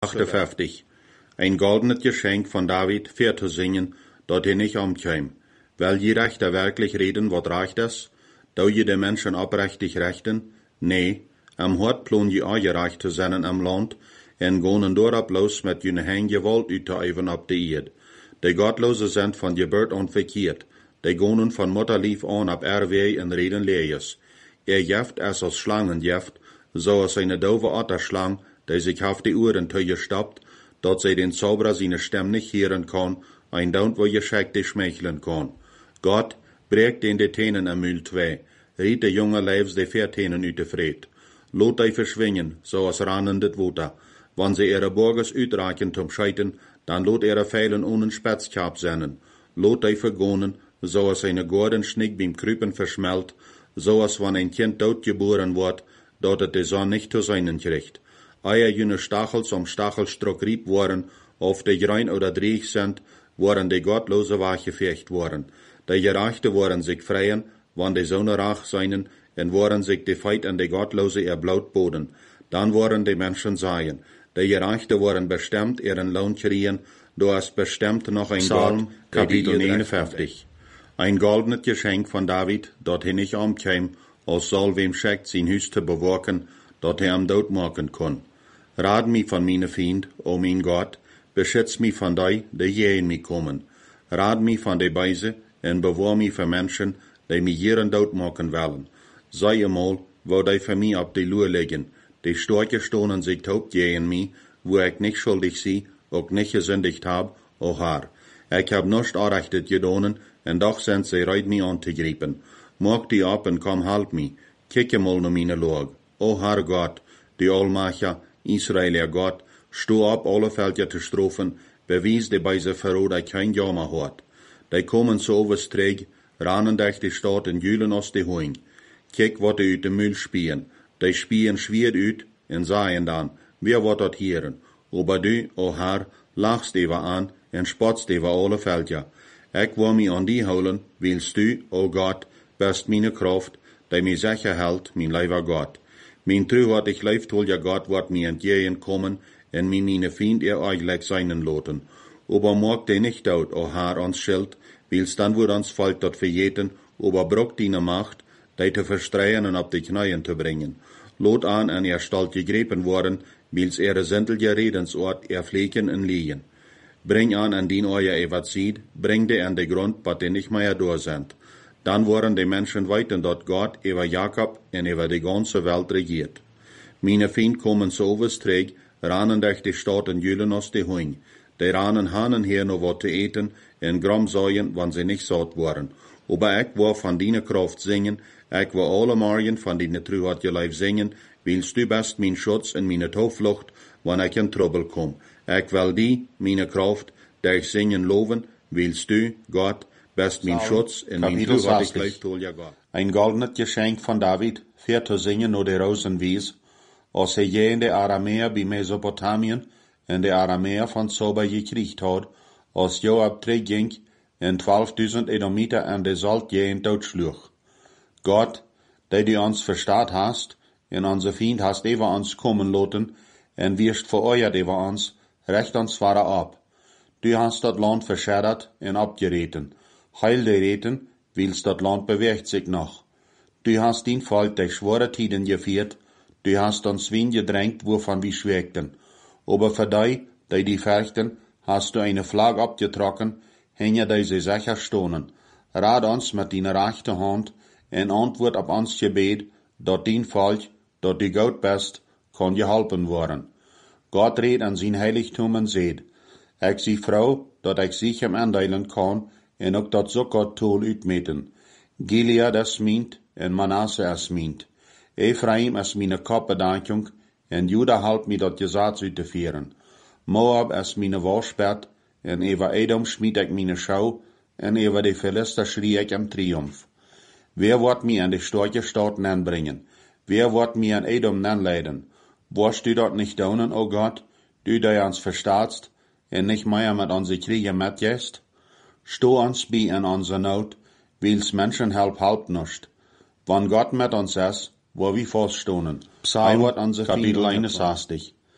58. Ein goldenes Geschenk von David, für zu singen, dort er nicht umkäm. Weil je rechter wirklich reden, wat reicht das? Da je de Menschen oprechtig rechten? Nee, am Hort plon je auch gerecht zu sein am Land, en gonen dorop los mit jene Gewalt uitzuüben op de Erd. De Gottlose sind von Geburt an verkehrt, de gonen von Mutterlief an ab Erweh en reden lees. Jeft als Schlangen jeft, so als eine dove Otterschlang, die sich auf die Ohren gestoppt, dat sie den Zauberer seine Stimme nicht hören kann, ein Daunt, wo Gescheckte schmeicheln kann. Gott breekt den de Tenen am Mühl zwei, riet de junge Leibs de Viertenen uit de Fred. Lot die verschwingen, so als rannendet Water. Wann sie ihre Burgers uitreichen zum Scheiten, dann lot ihre Pfeilen ohne Spitzkap sennen. Lot die vergonen, so als eine Gordon Schnick beim Krüpen verschmelt, so als wann ein Kind dort geboren wird, dort het de Sonne nicht zu seinen kriegt. Eier jene Stachels am Stachelstock rieb worden, auf de grein oder dreig sind, waren de Gottlose wachgefecht worden. De Gerechte waren sich freien, wann de Sonne rach seinen, en waren sich de Feit an de Gottlose erblaut boden. Dann waren de Menschen seien. De Gerechte waren bestimmt ihren Lohn kriegen, du hast bestimmt noch ein Psalm, Kapitel 59. Ein goldenes Geschenk von David, dort er nicht umkäm, als soll wem schickt, sein Hüs zu bewachen, dort er am Tod machen kann. Rad mich von meine Feind, o mein Gott, beschütz mich von die, die je in mich kommen. Rad mich von de Beise, en bewahr mich für Menschen, die mich ihren Tod machen wollen. Sei einmal, wo die für mich auf die Lur liegen, die Storche stohnen sich taub gegen mich, wo ich nicht schuldig sie, auch nicht gesündigt hab, o Herr. Ich hab nicht anrechtet gedonen, en doch sind sie reit mich anzugreifen. Mach die ab und komm halt mich, kicke mal no meine Log. O Herr Gott, die Allmacher, Israeler Gott, sto ab alle Felder zu strofen, bewies de Beise verroda kein Jammer hat. Die kommen so overstreeg, rannen durch die Stadt en jülen aus de Hoing. Kijk wat die uit de Müll spielen. Die spielen schwer uit en sagen dann, wer wird dort hören? Aber du, o Herr, lachst ewa an en spotst ewa alle Felder. Ich will mich an die holen, willst du, o Gott, best meine Kraft, die mich sicher hält, mein lieber Gott. Mein treuhartig leibtolger Gott wird mir entgegenkommen, en mir meine Feind ihr eigentlich seinen loten. Aber mag die nicht dort, o Herr, ans Schild, willst dann wird ans Volk dort verjeten, aber brock deine Macht, die zu verstreuen und ab die Knien zu bringen. Lot an ihr Stalt gegriffen worden, wils ihre sintelige Redensort erpflegen und liegen. Bring an den euer Evat bring die an den Grund, bat die nicht mehr da sind. Dann waren die Menschen weiten dort Gott über Jakob und über die ganze Welt regiert. Meine Feind kommen so overstreeg, rannen durch die Stadt und jülen aus die Hoing. Die rannen hanen her noch wat zu eten und gram säuen, wann sie nicht satt waren. Aber ich will von deiner Kraft singen, ich will alle Morgen von deiner Treuheit Leib singen, willst du best mein Schutz und meine Tauflucht, wann ich in Trouble komm. Ich will die, meine Kraft, der ich singen loben, willst du, Gott, best mein Schutz und mein Treuheit Leib tol ja Gott. Ein goldenes Geschenk von David, für zu singen nur der Rosenwies, als er je in der Aramäer bei Mesopotamien, in der Aramäer von Soba gekriegt hat, als Joab ging, en 12.000 Edomiter an de Salt je in Tod schluch. Gott, der du uns verstaat hast, en onze Feind hast über uns kommen lassen, en wirst vereuert über uns, recht uns zwar ab. Du hast dat Land verschädert en abgereten. Heil de Reten, willst dat Land bewegt sich noch. Du hast den Volk durch schwere Tiden geführt, du hast uns Wien gedrängt, wovon wir schwägten. Aber für die fechten, hast du eine Flagge abgetrocken, hänge diese sicher stonen. Rat uns mit deiner rechten Hand, en Antwort auf uns Gebet, dat dein Volk, dat du Gott bist, kann geholpen worden. Gott redt an sein Heiligtum und seht, ich sie froh, dat ich sich ihm andeilen kann, en ook dat so Gott tool uitmeten. Gilead es meint, en Manasse es meint. Ephraim es meine Kopfbedankung, en Juda halt mir dat Gesetz uitzuführen. Moab es meine Waschbett, en über Edom schmied ich meine Schau, en über die Philister schrie ich im Triumph. Wer wird mir an die starke Staaten anbringen? Wer wird mir an Edom anleiten? Warst du dort nicht daunen, o Gott, du, der uns verstaatst, en nicht mehr mit unsere Kriege mitgehst? Sto uns bei in unserer Not, wils Menschen help nicht. Wann Gott mit uns ist, wo wir feststonen. Psalm, Kapitel 61.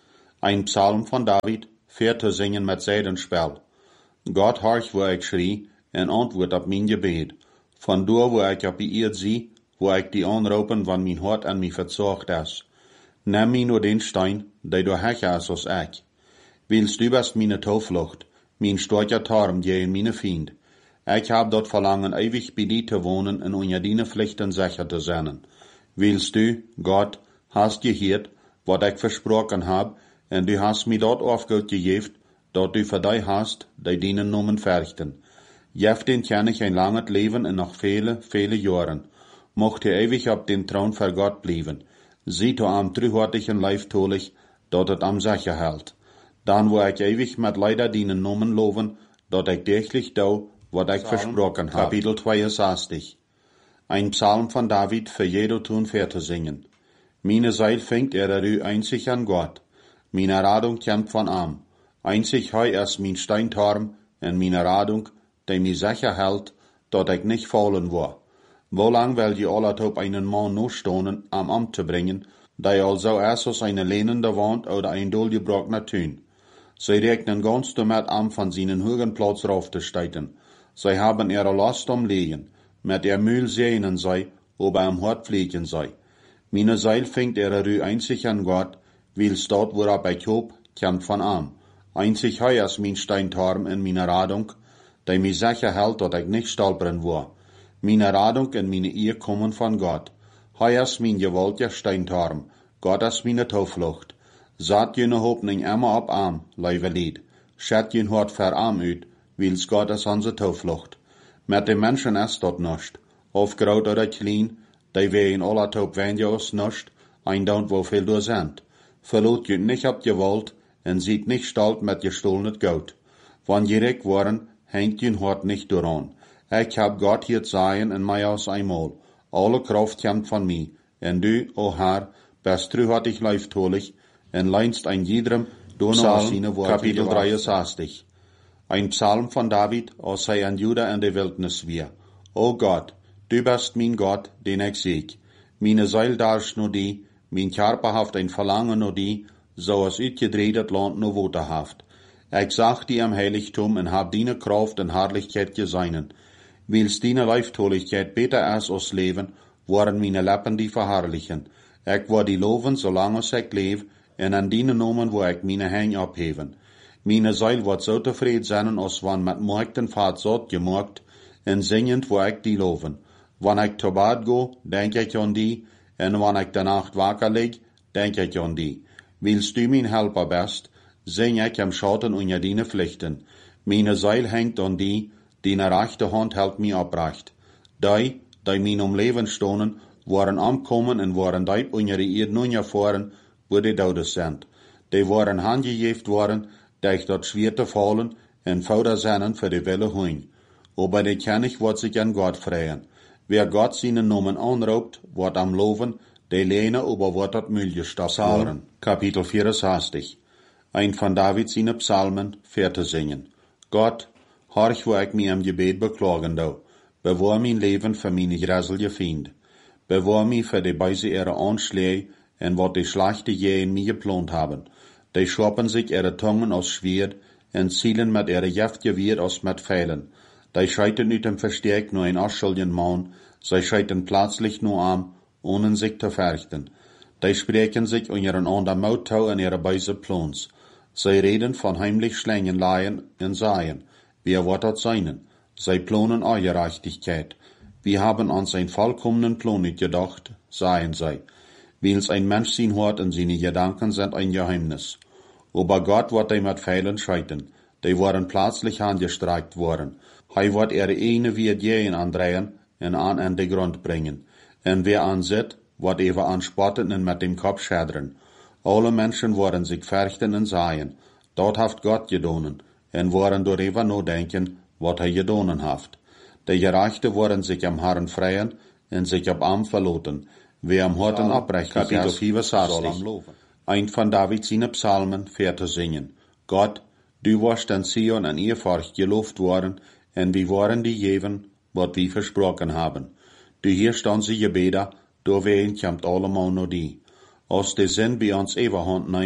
Ein Psalm von David, für te zingen met Zeidenspel. Gott horch, wo ich schrie, en antwoord op mijn gebed. Van door wo ik op die eerd zie, wo ik die aanroepen van mijn hart en mij verzocht is. Neem mij nur den Stein, die du hecher is als ik. Willst du bist meine Toevlucht, mein starker Tarm gegen meine Fiend. Ich hab dort Verlangen, ewig bei dir zu wohnen und unter deine Pflichten sicher zu sein. Willst du, Gott, hast gehört, wat ich versprochen hab, und du hast mir dort aufgehört gegeben, dort du für dich hast, die deinen Namen fürchten. Jef den kann ich ein langes Leben und noch viele, viele Jahren. Mocht er ewig auf dem Thron für Gott bleiben. Sieh du am trühhartigen Leif tolich, dort es am sicher hält. Dann wo ich ewig mit leider deinen Namen loben, dort ich täglich do, wat ich versprochen hab. Kapitel 62. Ein Psalm von David für jede Tun zu singen. Meine Seil fängt einzig an Gott. Meine Radung kämpft von Arm. Einzig heu ist mein Steintarm und meine Radung, die mich sicher hält, dort ich nicht fallen war. Wo lang will je alle op einen Mann nur stonen, am Amt zu bringen, der also erst aus einer lehnende Wand oder ein durchgebrochener Tün. Sie rechnen ganz damit an, von seinen hohen Platz raufzusteigen. Sie haben ihre Last umlegen, mit ihr Mühl sehnen sei, ob am Hort pflegen sei. Meine Seil fängt ihre Rüh einzig an Gott, wils dort, worauf ich hob, kämpft von Arm. Einzig heu ist mein Steintarm in meiner Radung, die mich sicher hält, dass ich nicht stolpern war. Meine Radung und meine Ehe kommen von Gott. Heu ist mein gewaltiger Steintarm, Gott ist meine Toevlucht. Saat jene Hoffnung immer op Arm, lieve Lied. Schät jen Hort ver Arm uit, wils Gott ist unsere Toevlucht. Met de Menschen ist dort nischt, of groot oder klein, die wir in aller Top wenje ons nischt, ein daunt wo viel du sind. Verlot je nicht op Gewalt, en sieht nicht stolz mit gestohlenes Gold. Wann je reck waren, hängt jen Hort nicht daran. Ich hab Gott hier sein in mij aus einmal. Alle Kraft kommt von mir. En du, o Herr, bist trühhartig leiftolig, en leinst ein jedem Psalm, Kapitel 63. Ein Psalm von David, als er an Juda in der Wildnis war. O Gott, du bist mein Gott, den ich sieg. Meine Seil darst nur die, mein Körper haft ein Verlangen nur die, so als uitgedredet Land nur Wote haft. Ich sag dir am Heiligtum und hab deine Kraft und Herrlichkeit geseinen. Wils deine Leiftoligkeit beter ist als Leben, waren meine Lippen die verherrlichen. Ich war die loven, solange ich lebe, en an deine Namen, wo ich meine Hänge abheben. Meine Seil wird so zufrieden sein, als wann mit Markten Fahrt satt gemacht, en singend, wo ich die loven. Wann ich zu Bad go, denk ich an die, en wann ich der Nacht wacker lig, denk ich an die. Willst du mein Helfer bist, sing ich am Schatten unter deine Pflichten. Meine Seil hängt an die rechte Hand hält mich abrecht. Die mein Leben stonen, waren ankommen en waren die unter die Erde nun erfahren, wo die Todes sind. Die waren handgejeft worden, die dort schwer zu fallen, en fauder seinen für die Welle hoin. Aber die König wird sich an Gott freien. Wer Gott seinen Namen anraubt, wird am Loven, die lehne aber wird dort Müll gestoppt worden. Kapitel 64. Ein von David seine Psalmen, zu singen. Gott, horch, wo ich mich am Gebet beklagen do. Bewahr mein Leben für meine gräselige Fiend. Bewahr mich für die Beise ihre Anschläge, en wat die schlechte je in mir geplant haben. Die schoppen sich ihre Tungen aus Schwert, en zielen mit ihre Giftgewehr aus mit Pfeilen. Die scheiten nicht im Versteck nur ein Aschulden Mann, sie scheiten plötzlich nur an, ohne sich zu fürchten. Die sprechen sich in ihren anderen Mauttau in ihre Beise Plons. Sie reden von heimlich Schlängenleihen und Seien. Wer wird das seinen? Sie planen eure Gerechtigkeit. Wir haben uns einen vollkommenen Plan nicht gedacht, seien sie. Wils ein Mensch sein Hort und seine Gedanken sind ein Geheimnis. Aber Gott wird die mit Pfeilen scheiten. Die waren plötzlich angestreikt worden. Hij wird ihre eine wie jeden andrehen und an den Grund bringen. Und wer ansieht, wird even anspotten und mit dem Kopf schädern. Alle Menschen worden sich fürchten und sagen, dort haft Gott gedonen, und worden darüber nur denken, was er gedonen haft. Die Gerechte worden sich am Herrn freien und sich ab Arm verloten. Wer am Horten abrechnet ist, soll am loven. Ein von David seine Psalmen zu singen. Gott, du warst an Zion an ihr Furcht gelobt worden, und wir waren die Jeven, was wir versprochen haben. Du hier stand sie Gebete, durch wen kommt allemal nur die. Aus der Sinn bei uns Everhand nehm,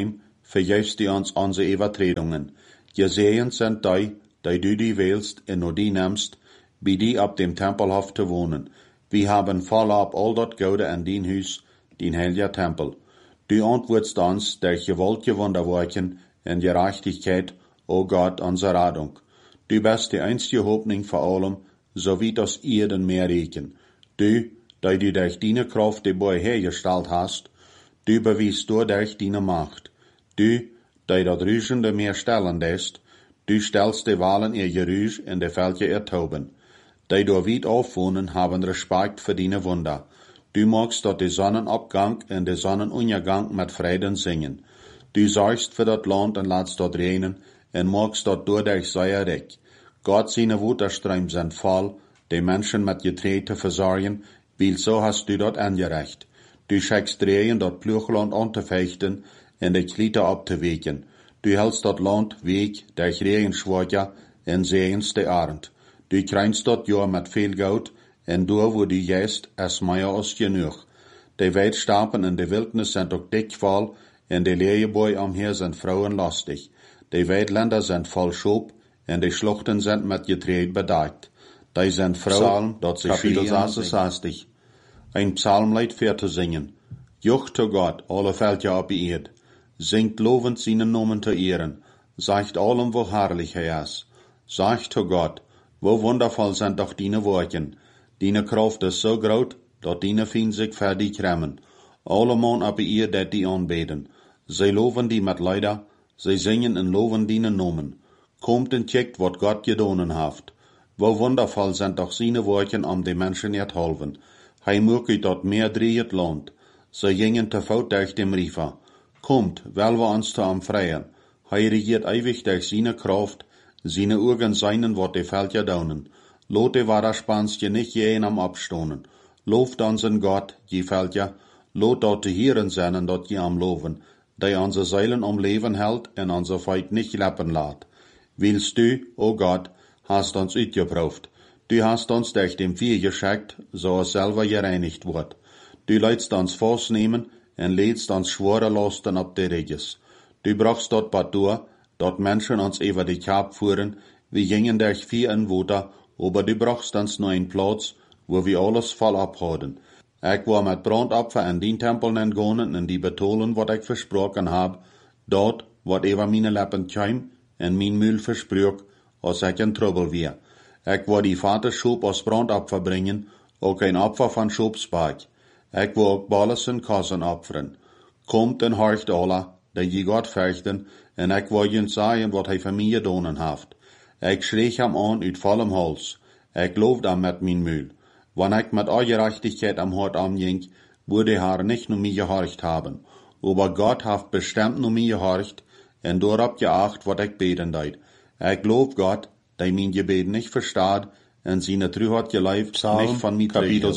vergifst die uns unsere Übertretungen. Gesehen sind die du wählst und nur die nimmst, bei die ab dem Tempelhof zu wohnen. Wir haben vollab all dort Gode an dein Hus, dein heiliger Tempel. Du antwortst uns durch gewaltige Wunderwerken in Gerechtigkeit, o Gott, unsere Rettung. Du bist die einzige Hoffnung vor allem, so wie das Erden mehr regen. Du durch deine Kraft die Boy hergestellt hast, du bewiest durch deine Macht. Du das Rüschende mehr stellen lässt, du stellst die Wahlen ihr Gerüsch in die Völker ertauben. Die da weit aufwohnen, haben Respekt für deine Wunder. Du magst dort die Sonnenabgang und die Sonnenuntergang mit Frieden singen. Du sorgst für das Land und lässt dort regnen und magst dort durch Säuerreck. Gott seine Wuterströme sind voll, die Menschen mit Getreide versorgen, weil so hast du dort angerecht. Du schickst Rehen dort Pluchland anzufechten und die Kliete abzuwegen. Du hältst dort Land weg durch Regenschwager und Segens die Arend. Du kreinst dort ja mit viel Geld, und da wo du gehst, ist mehr als genug. Die Weidstapen in der Wildnis sind auch dick voll, und die Lehebäume umher sind frauenlastig. Die Weidländer sind voll Schub, und die Schluchten sind mit Getreide bedeckt. Die sind Frauen, dort sich Kapitel 66. Ein Psalmlied für zu singen. Jucht zu Gott, alle Völker auf die Erde. Singt lobend seinen Namen zu ehren. Sagt allem, wo herrlich er ist. Sagt zu Gott, wo wundervoll sind doch deine Worte. Deine Kraft ist so groß, dass deine Fiend sich für dich kremmen. Alle Mann auf die Erde, die anbeten. Sie loben die mit Leider, sie singen und loben deinen Namen. Kommt und checkt, wat Gott gedonen haft. Wo wundervoll sind doch seine Worte, die Menschen jetzt helfen. Hij möge dort mehr dreht Land. Sie gingen te voet durch dem Riefer. Kommt, weil wir uns zu am freien. Hij regiert ewig durch seine Kraft, seine Augen seinen, wat die Völker daunen. Lot die Waderspanske nicht jeden am Abstonen. Lobt unseren Gott, die Völker, lot dort die Hieren seinen, dort je am Loven, die unsere Seelen am Leben hält und unser Feind nicht leppen lässt. Willst du, o Gott, hast uns uitgeprüft. Du hast uns durch dem Vieh geschickt, so es selber gereinigt wird. Du leidst uns festnehmen und lädst uns schwere Lasten ab der Reges. Du brachst dort Batur, dort Menschen uns über die Kap fuhren, wir gingen durch Vieh und Wuter, aber du brachst uns nur einen Platz, wo wir alles voll abhaden. Ich war mit Brandopfer in den Tempel entgangen und die betonen, wat ich versprochen hab, dort, wat über meine Lippen kam, und mein Mühl versprach, als ich in Trouble wär. Ich war die Vater Schub aus Brandopfer bringen, auch ein Opfer von Schubsberg. Ich war auch Balles und Kassen opfern. Kommt und horcht alle, die je Gott fürchten, und ich war jens sagen, wat hij für mich gedonen haft. Ich schrie ihm an uit vollem Hals. Ich loofd am mit mein Mühl. Wann ich mit Gerechtigkeit am Hort anging, würde er nicht nur mir gehorcht haben. Aber Gott hat bestimmt nur mir gehorcht, und darauf geacht, wat ich beten deid. Ich glaub Gott, der mein Gebet nicht versteht, und seine True hat gelebt, nicht von mir Kapitel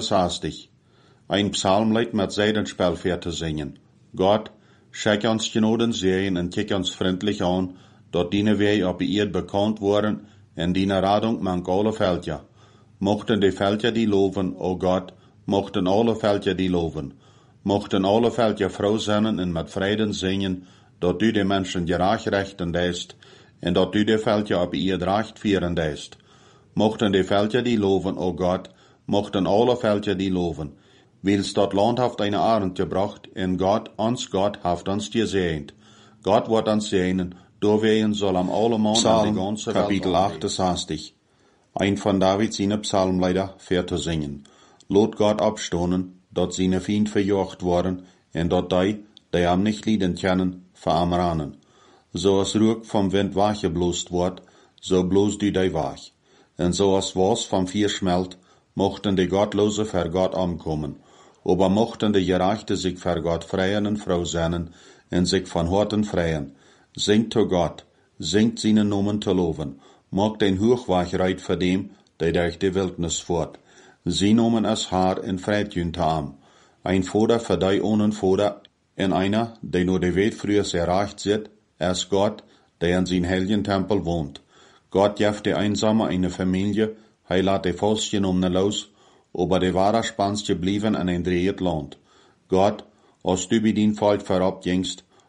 67. Ein Psalmlied mit Seidenspel für zu singen. Gott, schick uns Genoden sehen und kick uns freundlich an, dort deine Wege auf die Erde bekannt worden, und deine Radung mank alle Völker. Mochten die Völker die loben, o Gott, mochten alle Völker die loben. Mochten alle Völker froh sein und mit Frieden singen, dort du die Menschen gerecht rechten lässt, und dort du die Völker auf die Erde recht führen lässt. Mochten die Völker die loben, o Gott, mochten alle Völker die loben. Wils dort Land haft eine Arend gebracht, und uns Gott haft uns gesegnet. Gott wird uns segnen, doorwegen soll am allemal an die ganze Welt Kapitel 68. Ein von David seine Psalmlieder für zu singen. Lot Gott abstonen, dort seine Fiend verjocht worden, und dort die am nicht lieden können, veramranen. So as Ruck vom Wind wach geblost wird, so bloß die wach. Und so as was vom Vier schmelt, mochten die Gottlose für Gott ankommen. Aber mochten die Gerechte sich für Gott freien und froh sein, und sich von Horten freien. Singt zu Gott, singt seinen Namen zu loben, mag den Hochwachheit für dem, der durch die Wildnis fährt. Sie nomen es Haar in Freitjünte am. Ein Vater für die ohne Vater, und einer, der nur die Welt früher erreicht sieht, ist Gott, der in sein heiligen Tempel wohnt. Gott jeft die Einsame eine Familie, lässt die Festgenommene los, aber die Waderspanske blieben in ein dreht Land. Gott, als du bei dein Volk verabgingst,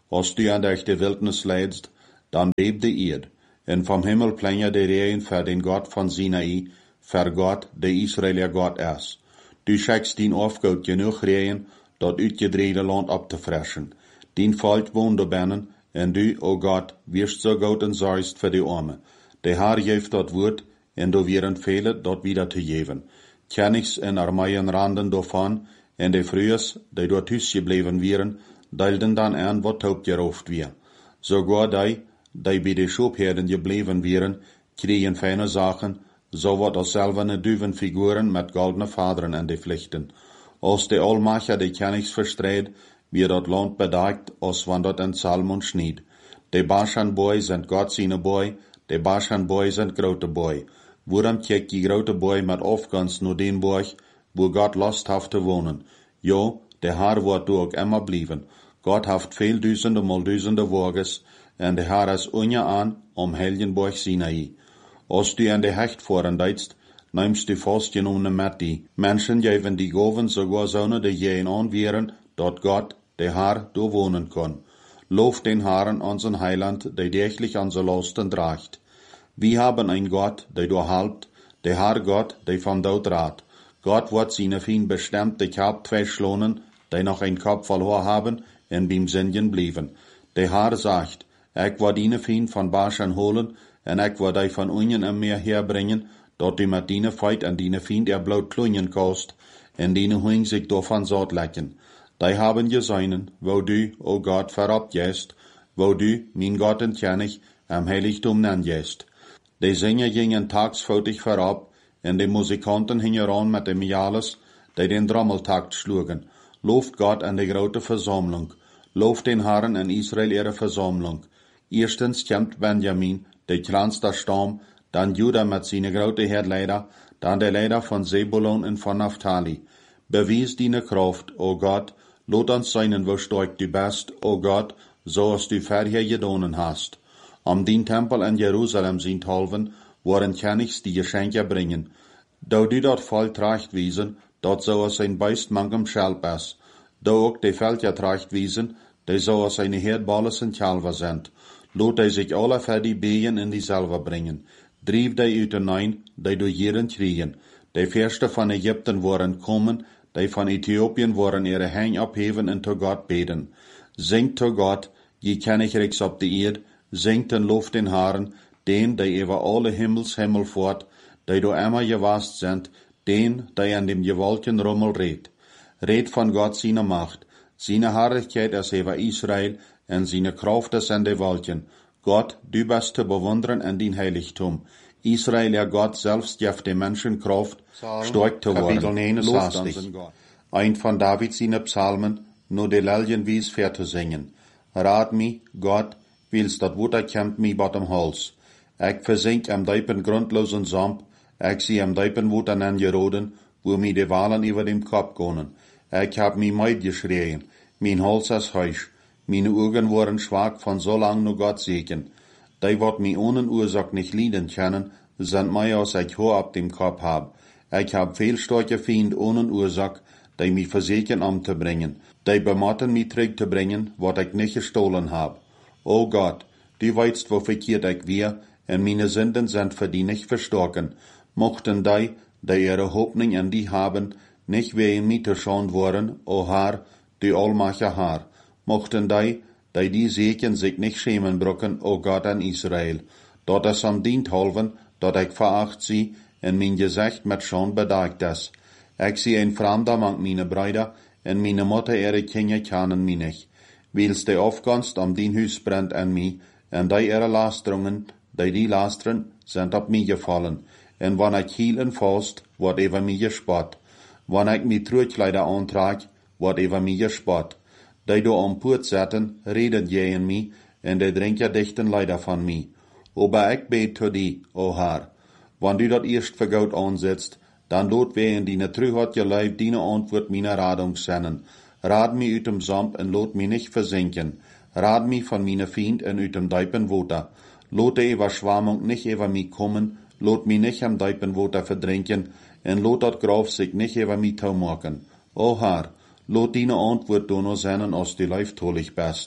Als du an durch die Wildnis leidst, dann bebt die Erd. En vom Himmel planja de Regen für den Gott von Sinai, für Gott, der Israëlier Gott ist. Du schickst den Aufgaut genug Regen, dort uitgedreide Land abzufressen. Den Volk wohnt da binnen, en du, o Gott, wirst so gut und sorgst für die Arme. Der Herr geeft dat Wort, en du wären viele dort wieder zu geben. Kennigs en Armeien randen davon, en de Frühes, die dort gebleven wären, deilden dann an, wat hauptgeruft wir. Sogar die bei de Schubherden gebleven wären, kriegen feine Sachen, so wat als selvene Duvenfiguren mit goldene Fadern an de Pflichten. Als de Allmacher de Kennigs verstreed, wie dat Land bedagt, als wann dat in Salmon schnied. De Baschanboy sind Gott seine Boy, de Baschanboy sind grote Boy. Waarom kijkt die grote Boy met afgunst naar den Borg, wo Gott lust heeft te wonen? Jo, de Herr wordt ook immer blijven. Gott heeft veel duizenden mal duizenden wagens, en de Herr is unja aan om Helgenborg Sinai. Als du an de Hecht voeren deitst, nimmst du vastgenomen met die. Menschen geven die Goven sogar zonder de jeen aanweren, dat Gott, de Herr, do wonen kon. Lof den Herrn, unseren Heiland, der täglich unsere Lasten tragt. Wir haben einen Gott, der du halbt, der Herr Gott, der von dort rat. Gott wird seine Fien bestimmt de Kap verschlonen, die noch ein Kopf verloren haben, en beim Sündigen blieben. Der Herr sagt, ich will deine Fien von Baschan holen, en ich will die von Unien im Meer herbringen, dort du mit deine Feit an deine Fien der Blut klungen kost, en deine Huing sich davon satt lecken. Die haben gesehen, wo du, o Gott, verabgehst, wo du, mein Gott und König, am Heiligtum nennst. Die Sänger gingen tagsfeutig vorab, en die Musikanten hingen ran mit dem Jales, die den Trommeltakt schlugen. Loft Gott an die grote Versammlung. Loft den Herrn in Israel ihre Versammlung. Erstens kämmt Benjamin, der kleinste Stamm, dann Judah mit seine grote Herdleider, dann der Leider von Zebulon und von Naphtali. Bewies deine Kraft, o Gott, lot uns seinen, wo stark du bist, o Gott, so als du vorher gedonen hast. Am den Tempel in Jerusalem sind halven, waren Königs die Geschenke bringen. Da du dort voll tracht wiesen, dort so als ein Beist mangem Schelp ist. Da auch die Felder tracht wiesen, die so als eine Herdballes und Kalver sind. Lot die sich alle für die Behen in dieselbe bringen. Drief die uit hinein, die durch jeden kriegen. Die Fürsten von Ägypten waren kommen, die von Äthiopien waren ihre Hänge abheben und zu Gott beten. Singt zu Gott, je Königreichs auf die Erde, singt und loft den Herrn, den, der über alle Himmel fort, die do immer gewast sind, den, der an dem gewaltigen Rummel redt. Red von Gott seine Macht, seine Herrlichkeit ist über Israel, und seine Kraft ist an die Wolken. Gott, du bist zu bewundern in dein Heiligtum. Israel, ja Gott selbst, gibt den Menschen Kraft, stark zu werden. Loft unseren Gott. Ein von David seine Psalmen, nur die Liljenwies für zu singen. Rat mi, Gott, wils dat Wutter kämmt mi bottom Hals. Ich versink am diepen grundlosen Samp, ich sie am diepen Wutter nen geroden, wo mi de Walen über dem Kopf gonen. Ich hab mi meid geschrien, mein Hals ist heisch, meine Augen waren schwach von so lang nur Gott segen. Die wat mi ohne Ursache nicht lieden können, sind mei aus ich Haar ab dem Kopf hab. Ich hab viel starke Fiend ohne Ursache, die mi verseken zu bringen, die bemotten mi zurückzubringen, wat ich nicht gestohlen hab. O Gott, du weißt, wo verkehrt ich wir, und meine Sünden sind für die nicht verstorken. Mochten die ihre Hoffnung an die haben, nicht wegen mir zu schauen worden, o Herr, du allmacher Herr. Mochten die Segen sich nicht schämen brücken, o Gott an Israel. Dort es am dient halven, dort ich veracht sie, und mein Gesicht mit Scham bedeckt ist. Ich sehe ein Fremder mang meine Brüder, und meine Mutter ihre Kinder kennen mich nicht. Wils de Aufgunst am dien Hus brennt an mi, en die ihre Lasterungen, die lasteren, sind ab mi gefallen. En wann ich hiel en fast, wordt über mi gespot. Wann ich mi Trutkleider antrag, wordt über mi gespot. Die do am Put zetten, reden je in mi, en die drinken dichten leider von mi. Aber ich bet zu die, o Herr. Wann du dat erst für Gott ansetzt, dann lot wir in die Trühat je Leib deine Antwort meiner Radung sennen. Rad mi uit dem Samp en lot mi nicht versinken. Rad mi von meine Fiend en uit dem diepen Water. Lot die Überschwammung nicht über mi kommen, lot mi nicht am diepen Water verdrinken, en lot dat Graf sich nicht über mi tau machen. O Herr, lot deine Antwort dono sennen, als du leiftolig bist.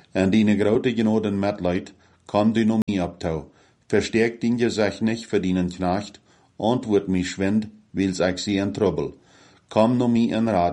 En die grote genoden Mitleid kann du noch mij abtau. Versterk dien Gezicht nicht für dienen Knecht, antwoord mij schwind, wils ik sie in Trouble. Komm noch mij en raad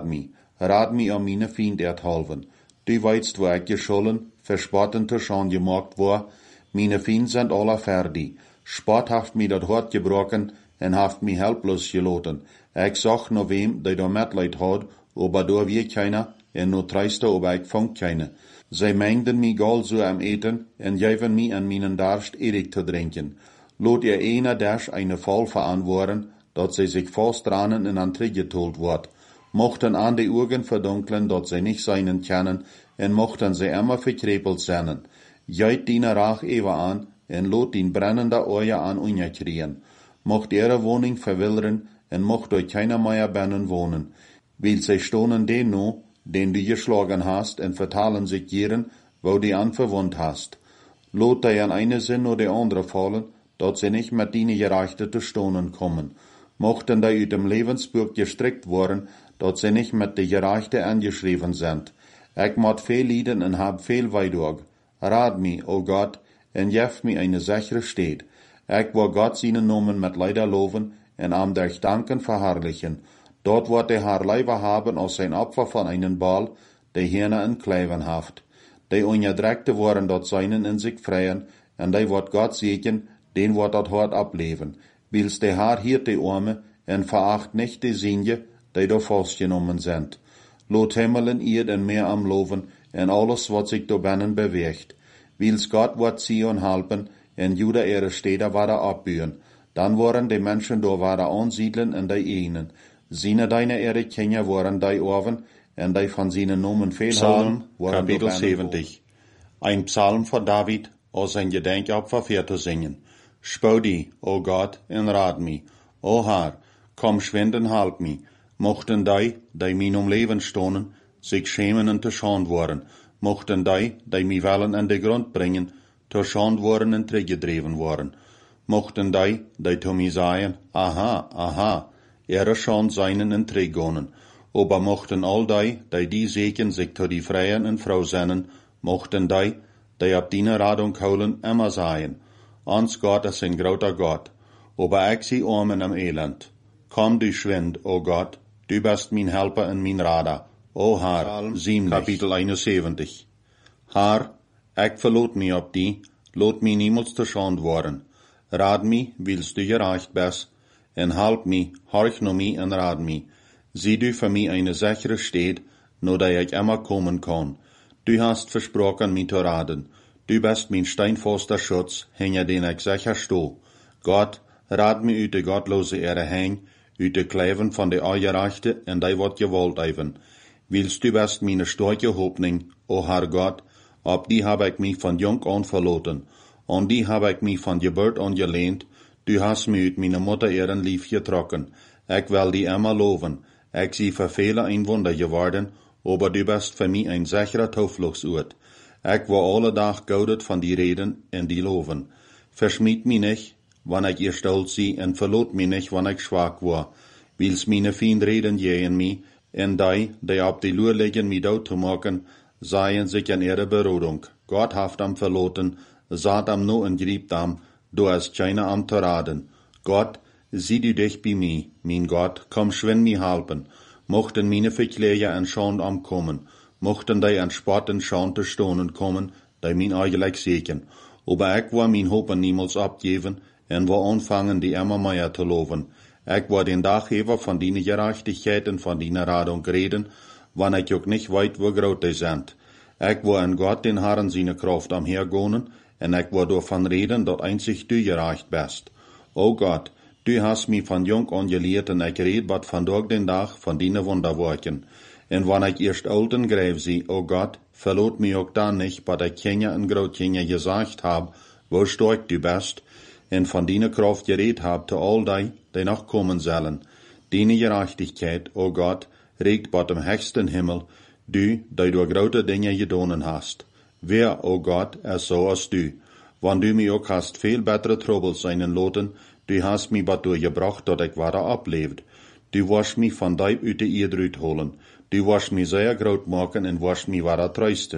mij an meine Fiend erhalven. Du weißt, wo ich geschollen, verspotten te schon gemacht war, meine Fiend sind alle fertig. Spotthaft mi dat Hort gebrochen en haft mi helplos geloten. Ich sag no wem, der da Mitleid hat, aber da wie keiner, en no treiste, aber ich fang keine. Zij mengden mi gal so am Eten en geven mi an minen Darst Erik te drinken. Lot ihr einer dash eine Fall verantworten, dat zij sich fast ranen in an Trick getold wordt. Mochten an die Augen verdunklen, dat zij nicht seinen kennen, en mochten zij immer verkrepelt zijn. Jeit die Rach ewe an, en lot die brennende Oje an unjekrien. Mocht ihre Wohnung verwilderen, en mocht euch keiner mehr binnen wohnen. Weil zij stonen den no, den du geschlagen hast, en vertalen sich jeren, wo die an verwund hast. Lot die an eine Sinn oder die andere fallen, dat sie nicht mit dine Gerechte zu stonen kommen. Mochten die uit dem Lebensbuch gestrickt worden, dat sie nicht mit de Gerechte angeschrieben sind. Ich moet viel lieden en hab viel weidog. Raad mi, o Gott, en jef mi eine sichere Steed. Ich will Gott seinen Namen mit Leider loven en am durch Danken verherrlichen. Dort wird der Herr Leiber haben aus sein Opfer von einem Ball, der Hirne in Kleiven haft. Die Ungedreckte worden dort seinen in sich freien, en die wird Gott segnen, den wird dort hart ableben. Wils der Herr hiert die Arme, en veracht nicht die Sinje, die da festgenommen sind. Lot Himmel en Erd en Meer am Loven, en alles wat sich da binnen bewegt. Wils Gott wird Zion helpen, en Juda ihre Städte wieder abbühen. Dann waren die Menschen da wieder ansiedeln in die Ehnen. Sine deine ihre Kinder waren die Orven, en die von seinen Nomen viel Psalm, waren Kapitel 70. Ein Psalm von David, aus sein Gedenkopfer für zu singen. Spau die, o Gott, en raad mi. O Herr, komm schwind en halp mi. Mochten die min Leben stonen, sich schämen en te schand worden. Mochten die mi willen in de Grund bringen, te schand worden en teruggedreven worden. Mochten die to mi sagen, aha, aha, ihre Schand seinen en teruggonen. Aber mochten all die seken sich to die Freien en Frau sennen, mochten die ab dine Radung holen, immer sagen, ans Gott ist ein groter Gott, aber ich sie armen am Elend. Komm du schwind, o Gott, du bist mein Helper en mein Rader. O Herr, 7, Kapitel 71. Herr, ich verlot mi op die, lot mi niemals te schand worden. Raad mi, wils du gerecht bist, en help mi, horch no mi en raad mi. Sieh du für mi eine sichere Steed, no da ich immer kommen kann. Du hast versprochen, mi zu raden. Du bist mein steinfester Schutz, hinter den ich sicher sto. Gott, raad mi uit de gottlose Erde heen, uit de Kleven von de Ongerechte en die wat gewollt even. Wils du bist meine starke Hoffnung, o Herr Gott, op die hab ich mich von jung an verloten, und die hab ich mich von Geburt an gelehnt, du hast mich uit meine Mutter ihren Lief getrokken. Ich will die immer loven, ich sie für viele ein Wunder geworden, aber du bist für mich ein sicherer Zufluchtsort. Ich will alle Tag gaudet von die Reden en die loven. Verschmied mich nicht, wann ich ihr stolz sie, en verlot mich nicht, wann ich schwach war. Wils meine Fiend reden je in mich, en die op die Luur liggen mich dood zu machen, seien sich in ihre Berodung. Gott haft am verloten, saat am no en griebt am, du hast keiner am zu raden. Gott, sieh du dich bei mir, mein Gott, komm schwind mi halpen. Mochten meine Verkläger en Schand amkommen, mochten die en Spott en Schand te stonen kommen, die mein eigentlich seken. Aber ich war mein Hopen niemals abgeben, en war anfangen, die immer mehr zu loven. Ich war den Dachgeber von deine Gerechtigkeit und von deiner Radung reden, wann ich auch nicht weit, wo groß die sind. Ich war in Gott den Herrn seine Kraft am Hergonen, und ich war davon reden, dass einzig du gerecht bist. O Gott, du hast mich von jung an gelehrt, und ich red bad von Tag den Tag von deine Wunderwerken. Und wann ich erst alten Greif sie, o Gott, verlot mich auch dann nicht, bad ich Kinder und Großkinder gesagt hab, wo stark du bist, en von deiner Kraft geredet hab zu all die noch kommen sollen. Deine Gerechtigkeit, o Gott, regt bot dem höchsten Himmel, du große Dinge gedonen hast. Wer, o Gott, ist so als du? Wann du mir auch hast viel bessere Trouble seinen loten, du hast mich bot durchgebracht, dat ich wieder ablebt. Du wirst mich von deib uit de Erde holen. Du wirst mich sehr groß machen en wirst mich wieder trösten.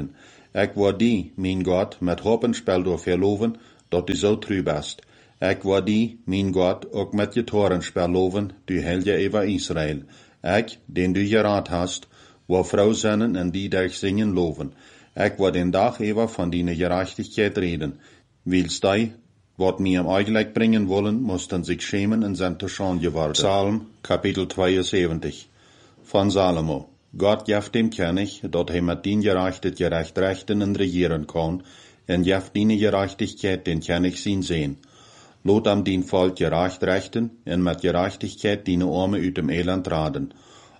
Ik wil die, mijn God, met hopenspel door verloven, dat du zo trouw bist. Ik wil die, mijn God, ook met je torenspel loven, du helje over Israël. Ik, den du geraad hast, wil vrouw zinnen en die dich zingen loven. Ik wil den dag over van die gerechtigheid reden. Wils die, wat mij am eigenlijk brengen wollen, moesten zich schämen en zijn te schande worden. Psalm, kapitel 72. Van Salomo. Gott jeft dem König, dat hij met dien gerecht rechten en regieren kan, en jeft die gerechtigkeit den König zien sehen. Lot am dien volk gerecht rechten, en met gerechtigkeit die armen uit dem Elend raden.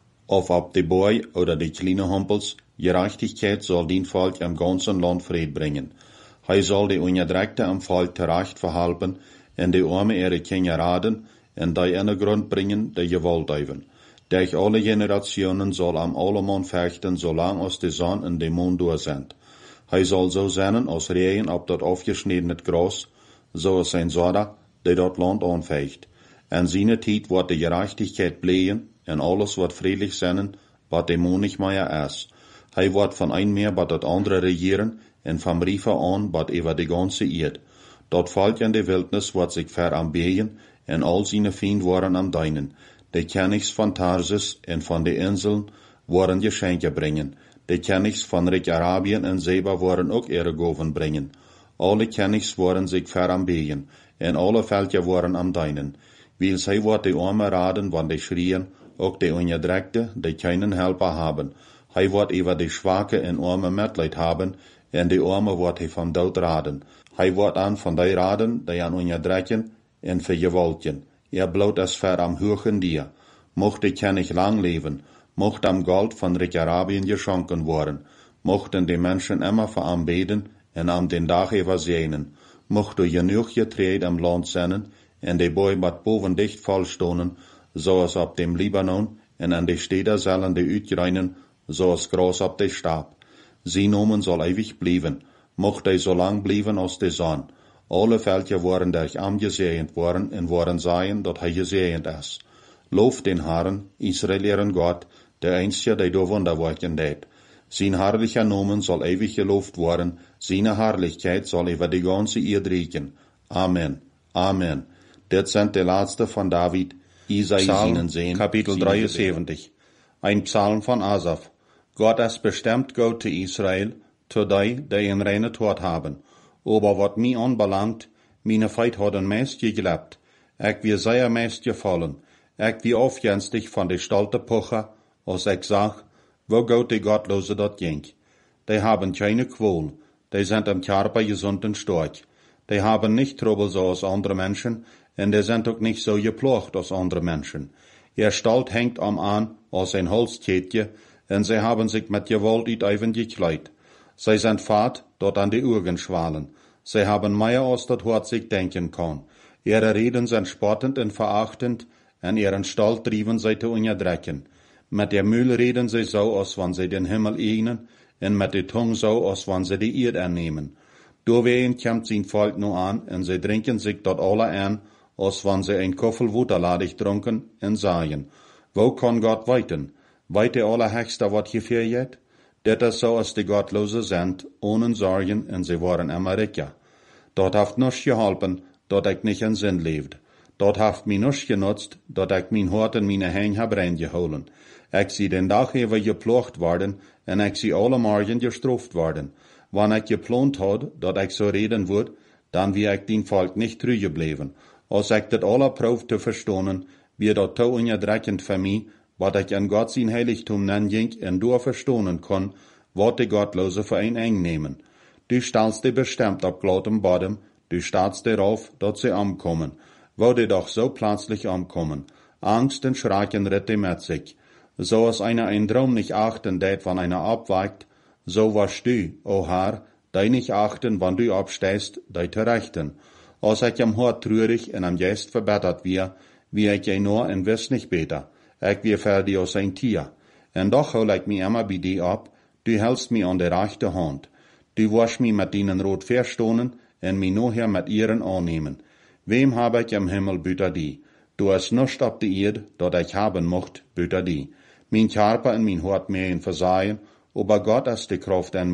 Of op de boy oder de kleine Humpels, gerechtigkeit soll dien volk am ganzen Land vrede brengen. Hij zal de onderdrukte am volk terecht verhelpen, en de armen ihre Kinder raden, en die in de grond brengen, de gewaltuiven. Durch alle Generationen soll am alleman fechten, zolang als de zon en de mond door sind. Hij zal zo zijn als regen op dat afgesnedene gras, zoals zijn zoda, die dat land aanveegt. En zijn tijd wordt de gerechtigheid blijven, en alles wordt vriendelijk zijn, wat de mond niet meer is. Hij wordt van een meer bij dat andere regieren, en van brieven aan bij over de ganze eerd. Dat volk in de wildnis wordt zich ver aanbegen, en al zijn vrienden worden am deinen. De Königs van Tarsus en van de Inseln worden Geschenke brengen. De Königs van Rijk-Arabien en Seba worden ook ihre Gaven brengen. Alle Königs worden zich ver aanbegen, en alle Völker worden am deinen. Wils hij wordt de armen raden, want de schrien, ook de onderdrukte, die keinen Helper haben. Hij wordt over de schwache en arme Mitleid haben, en de arme wordt hij van dood raden. Hij wordt aan van die raden, die aan onderdrukken en vergewaltigen. Bloot es ver am Hürchen dir. Mocht de König lang leven, mocht am Gold van Rijk-Arabien geschonken worden, mochten de Menschen immer veranbeden en am den Dag übersehnen, mocht du genoeg getreed am Land zijn, en de boy wat boven dicht volstonen, zoals op dem Libanon, en an de steden zullen de uitreinen, zoals gras op de stab. Zijn nomen zal ewig blijven, mocht hij zo lang blijven als de zon. Alle Völker worden durch gezegend worden en worden zijn dat hij gezegend is. Loof den Herrn, Israel ihren Gott, der einzige, der door Wunderwerken deed. Zijn herrlicher Nomen zal ewig geloofd worden, zijn Herrlichkeit zal over de ganze eerd reichen. Amen. Amen. Dit zijn de laatste van David, Isaïe 7, Kapitel 73. Ein Psalm von Asaf. Gott ist bestimmt Gott zu Israel, zu die in reine Tod haben. Aber wat mij anbelangt, meine Feit hadden meest geglebt. Ik wie sehr meest gefallen. Ik wie afgenstig van de stolte Pucher, als ik zag, wo Gott die Gottlose dat ging. Die haben keine Qual, die sind am Körper gesund und stark. Die haben nicht Trouble so als andere Menschen, en die sind auch nicht so geplagt als andere Menschen. Ihr Stalt hängt am an als ein Holzketje, en sie haben sich mit Gewalt uiteiven gekleid. Sie sind fad, dort an die Augen schwalen. Sie haben mehr als das Hort sich denken kann. Ihre Reden sind spottend und verachtend, en ihren Stall trieben sie zu unterdrücken. Mit der Mühl reden sie so, als wenn sie den Himmel ehnen, en mit der Tung so, als wenn sie die Erde annehmen. Doorween kommt sein Volk nur an, en sie trinken sich dort alle an, als wenn sie ein Koffel Wuterladig trunken, en sagen, wo kann Gott weiten? Weit der Allerhöchste wat gefeiert? Dat is so, als die Gottlose sind, ohne Sorgen, en sie waren immer reicher. Dort haft nichts geholpen, dat ik nicht in Sinn leefd. Dort haft mi nichts genutzt, dat ik mijn Hort en meine Hänge hab reingeholen. Ik zie den Dag even geplocht worden, en ik zie alle Morgen gestraft worden. Wann ik geplant had, dat ik so reden woord, dan wie ik dien Volk nicht treu gebleven. Als ik dat alle proef te verstonen, wie dat te onderdrukkend voor mij, wat ik in Gott zijn heiligtum nenging en door verstonen kon, wat de Gottlose voor een eng nemen. Du stellst die bestimmt op glattem Bodem, du startst darauf, dat sie ankommen. Wo die doch so plötzlich ankommen. Angst und Schrecken ritt mit sich. So als einer ein Traum nicht achten tät, wann einer abweicht, so warst du, o Herr, die nicht achten, wann du abstehst, die zu rechten. Als ich am Hort trürig und am Geist verbettert wie ich je nur en wiss nicht beter. Ich wie fertig als ein Tier. En doch hol ich mich immer bei dir ab, du hältst mich an der rechte Hand. Du wirst mich mit deinen rot verstonen en mich nachher mit ihren annehmen. Wem habe ich im Himmel büter die? Du hast nichts auf die Erde, dat ich haben mocht, büter die. Mein Körper und mein Hort mehr in Versahen, aber Gott ist die Kraft an mich,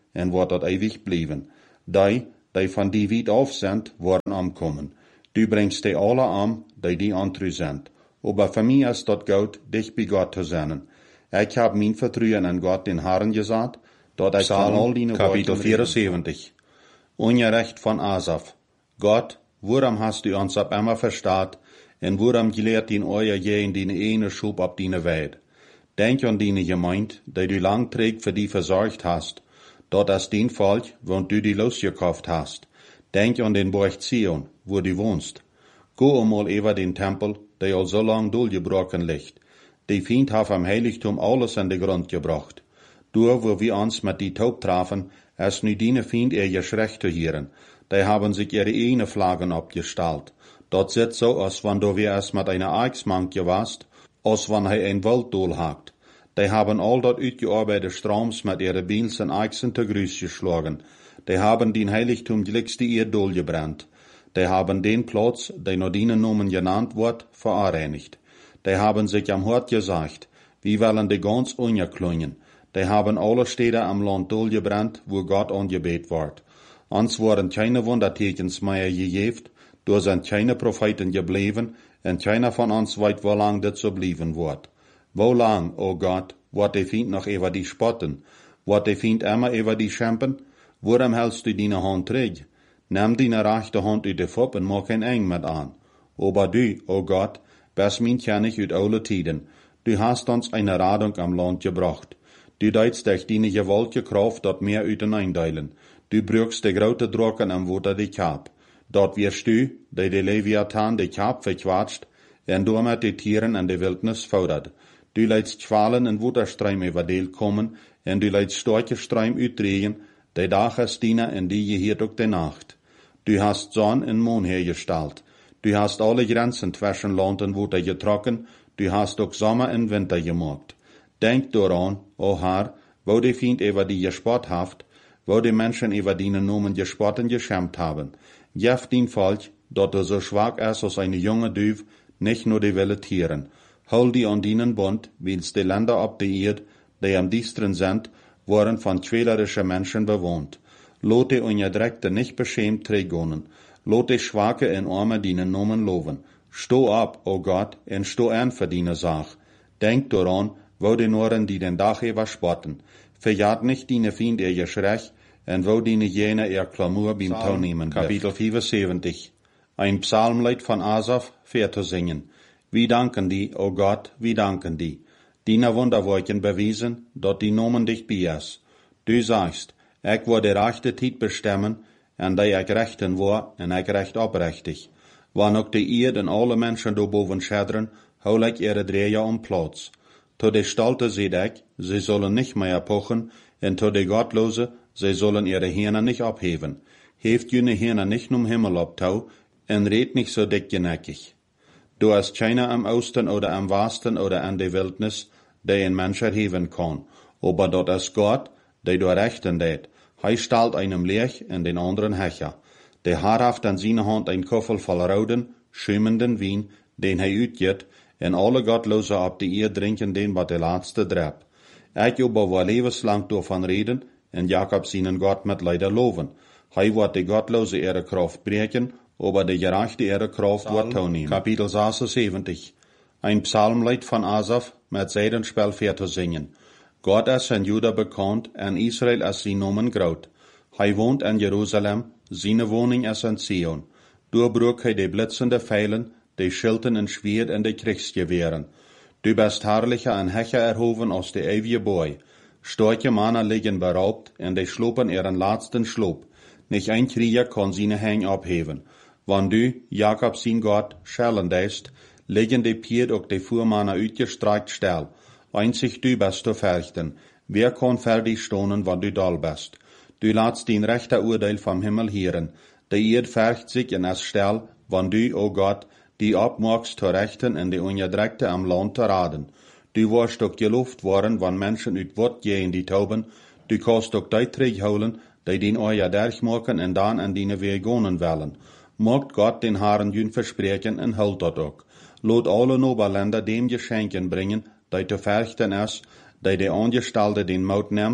en wordt dat ewig blijven. Die van die weit af sind, worden omkomen. Du bringst die alle die antru sind. Aber für mich ist das gut, dich bei Gott zu sein. Ich hab mein Vertrauen an Gott, den Herrn, gesagt, dort ich von all deine Kapitel 74. Ungerecht von Asaf. Gott, warum hast du uns ab immer verstaat, en warum gelehrt in euer je in deine eine Schub ab deine Welt? Denk an deine Gemeinde, die du lang trägt für die versorgt hast, dort ist dein Volk, wo du die losgekauft hast. Denk an den Burg Zion, wo du wohnst. Go einmal über den Tempel, der al so lang durchgebrochen liegt. Die Feind hat am Heiligtum alles an den Grund gebracht. Durch, wo wir uns mit die Taub trafen, ist nu deine Feind ihr Geschrecht zu hören. Die haben sich ihre eigene Flaggen abgestellt. Dort sitzt so, als wenn du wie es mit einer Eichsmanke warst, als wenn ein Walddol hakt. Die haben all dort uitgearbeitete Stroms mit ihre Biels en Eichsen te Grüß geschlagen. Die haben den Heiligtum glicks die Erdol gebrannt. Die haben den Platz, der nach deinen Namen genannt wird, verreinigt. Die haben sich am Hort gesagt, wir wollen die ganz ungeklungen. Die haben alle Städte am Land durchgebrannt, wo Gott angebet wird. Uns waren keine Wundertekens mehr gegeben, da sind keine Propheten geblieben, und keiner von uns weiß, wie lang das so bleiben wird. Wo lang, o Gott, wird der Feind noch über die spotten? Wird der Feind immer über die schämpen? Warum hältst du deine Hand träg? Nimm deine rechte Hand uit de Fop und mach ein Eng mit an. Aber du, o Gott, bist mein König uit alle Tiden. Du hast uns eine Radung am Land gebracht. Du deitst dich deine gewaltige Kraft dort mehr eindeilen. Du brückst die grote Drocken am Water die Kap. Dort wirst du, die Leviathan die Kap verquatscht, en damit die Tieren an der Wildnis fordert. Du leidst Qualen en Waterstreim über Deel kommen, en du leidst starke Streim uitdrehen, die Dag ist diener en die gehiert ook de Nacht. Du hast Sonn en Mond hergestellt. Du hast alle Grenzen zwischen Land und Water getrokken, du hast ook Sommer en Winter gemacht. Denk daran, o Herr, wo die Feind über die gespott haft, wo die Menschen über deine Namen gespott und geschämt haben. Gef dein Volk, dort er so schwach ist als eine junge Düv, nicht nur die wilde Tieren. Hol die an deinen Bund, wils die Länder ab der Erde, die am diesteren sind, worden von quälerischen Menschen bewohnt. Lot die Unterdrückte nicht beschämt trägonen. Lot die Schwache und Arme deinen Namen loben. Sto ab, o Gott, und sto an für deine Sach. Denk daran, wo die Noren, die den Dach überspotten. Verjagt nicht deine Feind ihr Geschrech, und wo deine jene ihr Klamur beim Tau nehmen. Kapitel 75. Ein Psalmlied von Asaf, zu singen. Wir danken die, o Gott, wir danken die. Deine Wunderwerken bewiesen, dort die Nomen dich bias. Du sagst, ich will die rechte Zeit bestimmen, en die ich rechten war, en ich recht oprechtig. Wann ook die Erde en alle Menschen do boven schädren, hol ich ihre Dreher um Platz. To die Stolte seht ich, sie sollen nicht mehr pochen, en to die Gottlose, sie sollen ihre Hirne nicht abheben. Heft jene Hirne nicht um Himmel abtau, en red nicht so dickgeneckig. Du hast keiner am Osten oder am Westen oder an der Wildnis, der ein Mensch erheben kann. Aber dort ist Gott, der du rechten det. Hij stellt einem Lech in den anderen Hecher. Der Herr haft an seine Hand ein Koffel voll roden, schäumenden Wein, den hij uitgiet, en alle Gottlose ab die Eer drinken den wat der laatste drep. Ich aber war levenslang davon reden, en Jakob seinen Gott mit Leider loven. Hij wird die Gottlose ihre Kraft breken, aber die Gerechte ihre Kraft wird toenehmen. Kapitel 76. Ein Psalmlied von Asaf mit Seidenspiel zu singen. Gott ist in Juda bekannt, en Israel ist sein Nomen groot. Hij wohnt in Jerusalem, seine Wohnung ist in Zion. Durchbrück hij die blitzende Pfeilen, die Schilden en Schwert en die Kriegsgewehren. Du bist herrlicher en Hecher erhoven aus der ewige Boy. Starke Männer liegen beraubt, en die schlupen ihren letzten Schlup. Nicht ein Krieger kann seine Hänge abheben. Wann du, Jakob sein Gott, schellen deist, liegen die Pied ook die Fuhrmänner uitgestreckt still. Einzig du bist zu fürchten. Wer kann fertig stonen, wann du doll bist? Du lässt den rechter Urteil vom Himmel hören. Die Erd fürcht sich in es still, wann du, o Gott, die abmachst zu rechten und die Unterdrückte am Land zu raden. Du warst ook geloofd worden, wann Menschen uit Wort gehen die Tauben. Du kannst ook die terugholen, die den euer durchmachen und dann an deine Wege gehen wollen. Mogt Gott den Herren jün versprechen und hält dat ook. Lot alle Nobelländer dem Geschenken bringen, die zu fürchten ist, die Angestellte den Maut nimmt,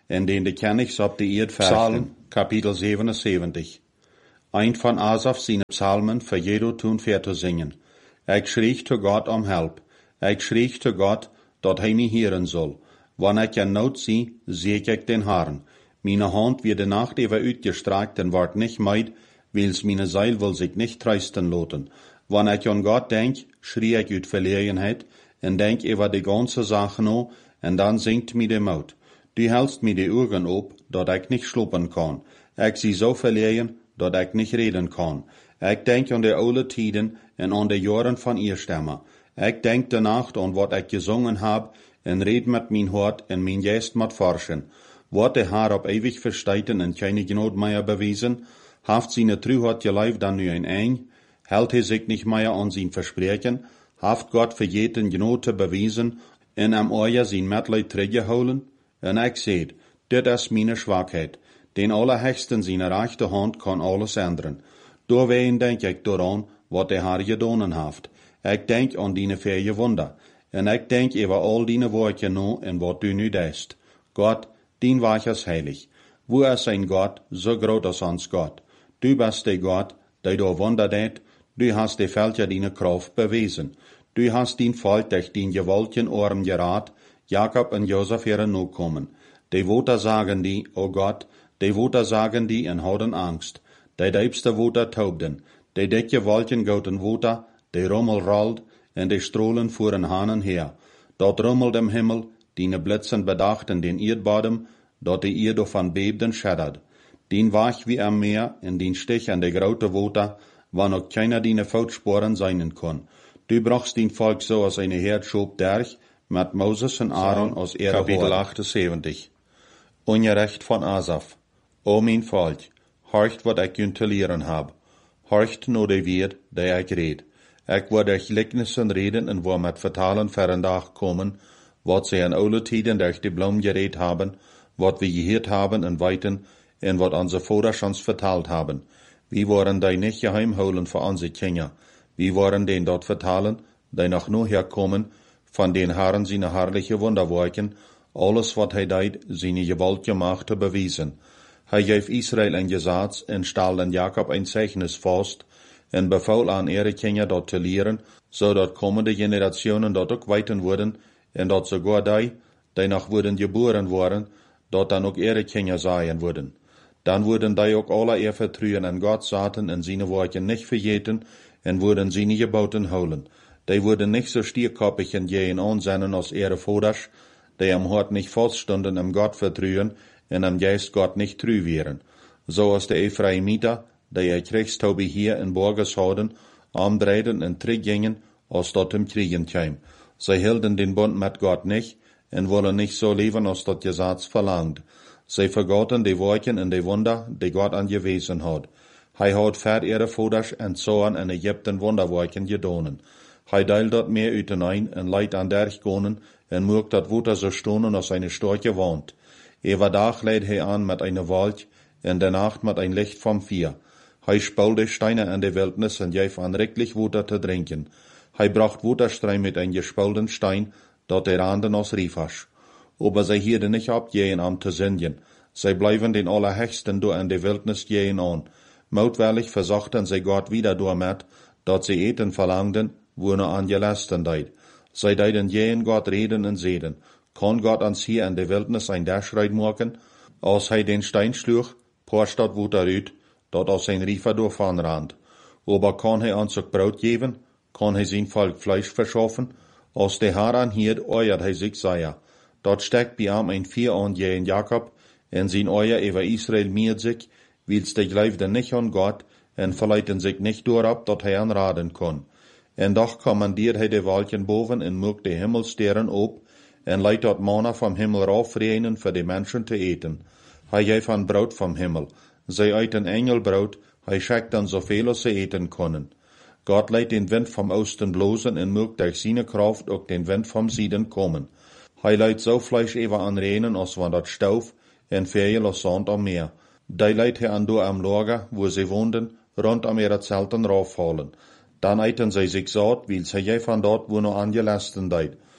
en den de Kennigs op de eerd Psalm, verchten. Kapitel 77. Ein von Asaf seine Psalmen für jedo tun te zingen. Ik schreeg te God om help. Ik schreeg te God, dat hij mij heren zal. Wanneer ik in nood zie, zie ik den Herrn. Meine Hand wird de Nacht über uitgestrakt en wordt nicht meid, wils meine Seil will sich nicht trösten lassen. Wanneer ich an Gott denk, schrie ich uit Verlegenheit en denk über die ganze Sache no, en dan sinkt mir de Mut. Du hältst mir die Augen op, dat ich nicht schlupen kann. Ich zie so verlegen, dat ich nicht reden kann. Ich denk an die oude Tiden en an die Jahren von ihr Stimme. Ich denk de Nacht an wat ich gesungen hab, en red mit mein Hort en mein Geist mit forschen. Wat de Herr op ewig versteiten en keine Gnade mehr bewiesen, haft seine Treuheit gelebt dann nu ein, hält hij sich nicht mehr an sein Versprechen, haft Gott für jeden Gnade bewiesen, en am euer sein Mitleid teruggeholen, en ich seht, dit is meine Schwachheit, den Allerhöchsten seine rechte Hand kann alles ändern. Doorwegen denk ich daran, wat der Herr gedonen haft. Ich denk an deine vier Wunder, en ich denk über all deine Worte no en wat du nu deist. Gott, dien Weg is heilig. Wo is ein Gott, so groot als ons Gott. Du bist der Gott, der du Wunder deed, du hast die Völker deine Kraft bewiesen. Du hast den Volk durch den gewaltigen Arm gerat, Jakob und Josef ihren Nachkommen. Die Woter sagen die, o Gott, die Woter sagen die en houden Angst. Die diepste Woter taubden, die dit gewaltigen goten Woter, die Rummel rollt, en die Strohlen fuhren hanen her. Dort rummelt im Himmel, die Blitzen bedachten den Erdbodem, dort die Erde van bebden scheddert. Den wach wie am Meer, in den Stich an de grote Woter, wann auch keiner die Voetsporen sein kann. Du brachst den Volk so als eine Herdschob derch, mit Moses und Aaron aus ihrer Kapitel 78. Ungerecht von Asaf. O mein Volk, horcht wat ich te leren hab. Horcht no de Wied, der ich red. Ich word durch Licknissen reden en wo mit vertalen verrendag kommen, wat sie in oude Tiden durch die Blom geredet haben, wat wir gehört haben in Weiten, en wat unsere Vater uns vertalt haben. Wie waren die nicht geheimholen für unsere Kinder? Wie waren den dort vertalen, die noch nur herkommen, von den Herren seine herrliche Wunderwerken, alles wat hij deed, seine gewaltige Macht te bewiesen. Hij gaf Israel ein Gesetz en stal den Jakob ein Zeichnis fast, en befahl an ihre Kinder dort zu lehren, so dat kommende Generationen dort auch weiten würden, en dat sogar die noch würden geboren worden, dort dann auch ihre Kinder sein würden. Dann würden die auch alle ihr Vertrauen an Gott saten en seine Worte nicht vergeten, en würden seine Geboten holen. Die würden nicht so stierkoppig en gehen ansennen als ihre Vaters, die am Hort nicht feststunden am Gott vertrauen en am Geist Gott nicht treu wären. So als die Ephraimiter, die ihr Kriegstaube hier in Borges hadden, amdreiden en teruggingen, als dort im Kriegen kam. Sie hielden den Bund mit Gott nicht en wollen nicht so leben, als das Gesetz verlangt. Sie vergaten die Worten und die Wunder, die Gott angewiesen hat. Hij hat für ihre Vaters en Zoon in Ägypten Wunderwerken gedonen. Hij deilt dat meer uitenein en leidt aan derch gonen en moekt dat Wuter so stonen als eine starke Wand. Dag leidt hij aan met eine Wolk en de Nacht met ein Licht vom Vier. Hij spaulte Steine in de Wildnis en gaf an reichlich Wuter te drinken. Hij bracht Wuterstrein mit ein gespaulten Stein, dat er randen als Riefasch. Aber sie hielden nicht ab, gehen am te singen. Sie bleiben den Allerhöchsten durch in de Wildnis gehen an. Mutwillig versuchten sie Gott wieder damit, dat sie eten verlangten, wo nur an gelasten deid. Sie deiden gehen Gott reden und sehen. Kann Gott uns hier in de Wildnis ein Derschreit machen, als hij den Stein schlug, porscht dat Wuter uit, dat aus sein Riefer durchfahren rand. Aber kann hij uns auch Brot geben? Kann hij sein Volk Fleisch verschaffen? Als der Herr anhielt, euert hij sich seier. Dort steckt bei ihm ein 4 in Jakob, en sein Euer über Israel miert sich, wils die gleifden nicht an Gott, en verleiten sich nicht durchab, dat hij anraden kann. En doch kommandiert hij de Wolken boven en mukt de Himmelsterren op, en leidt dat Manna vom Himmel raufreinen für die Menschen te eten. Hij geeft an Brot vom Himmel. Zij eten Engelbrot, hij schickt dan zoveel als ze eten können. Gott leidt den Wind vom Osten blosen en mukt durch seine Kraft ook den Wind vom Süden kommen. Hij leidt so Fleisch even an Renen, als van dat Stauf, en veel als Sand am Meer. Die leidt hij an door am Lager, wo sie woonden, rund am ihre Zelten raufhalen. Dan eten zij zich zout, wils hij van dort wo noch angelasten deed.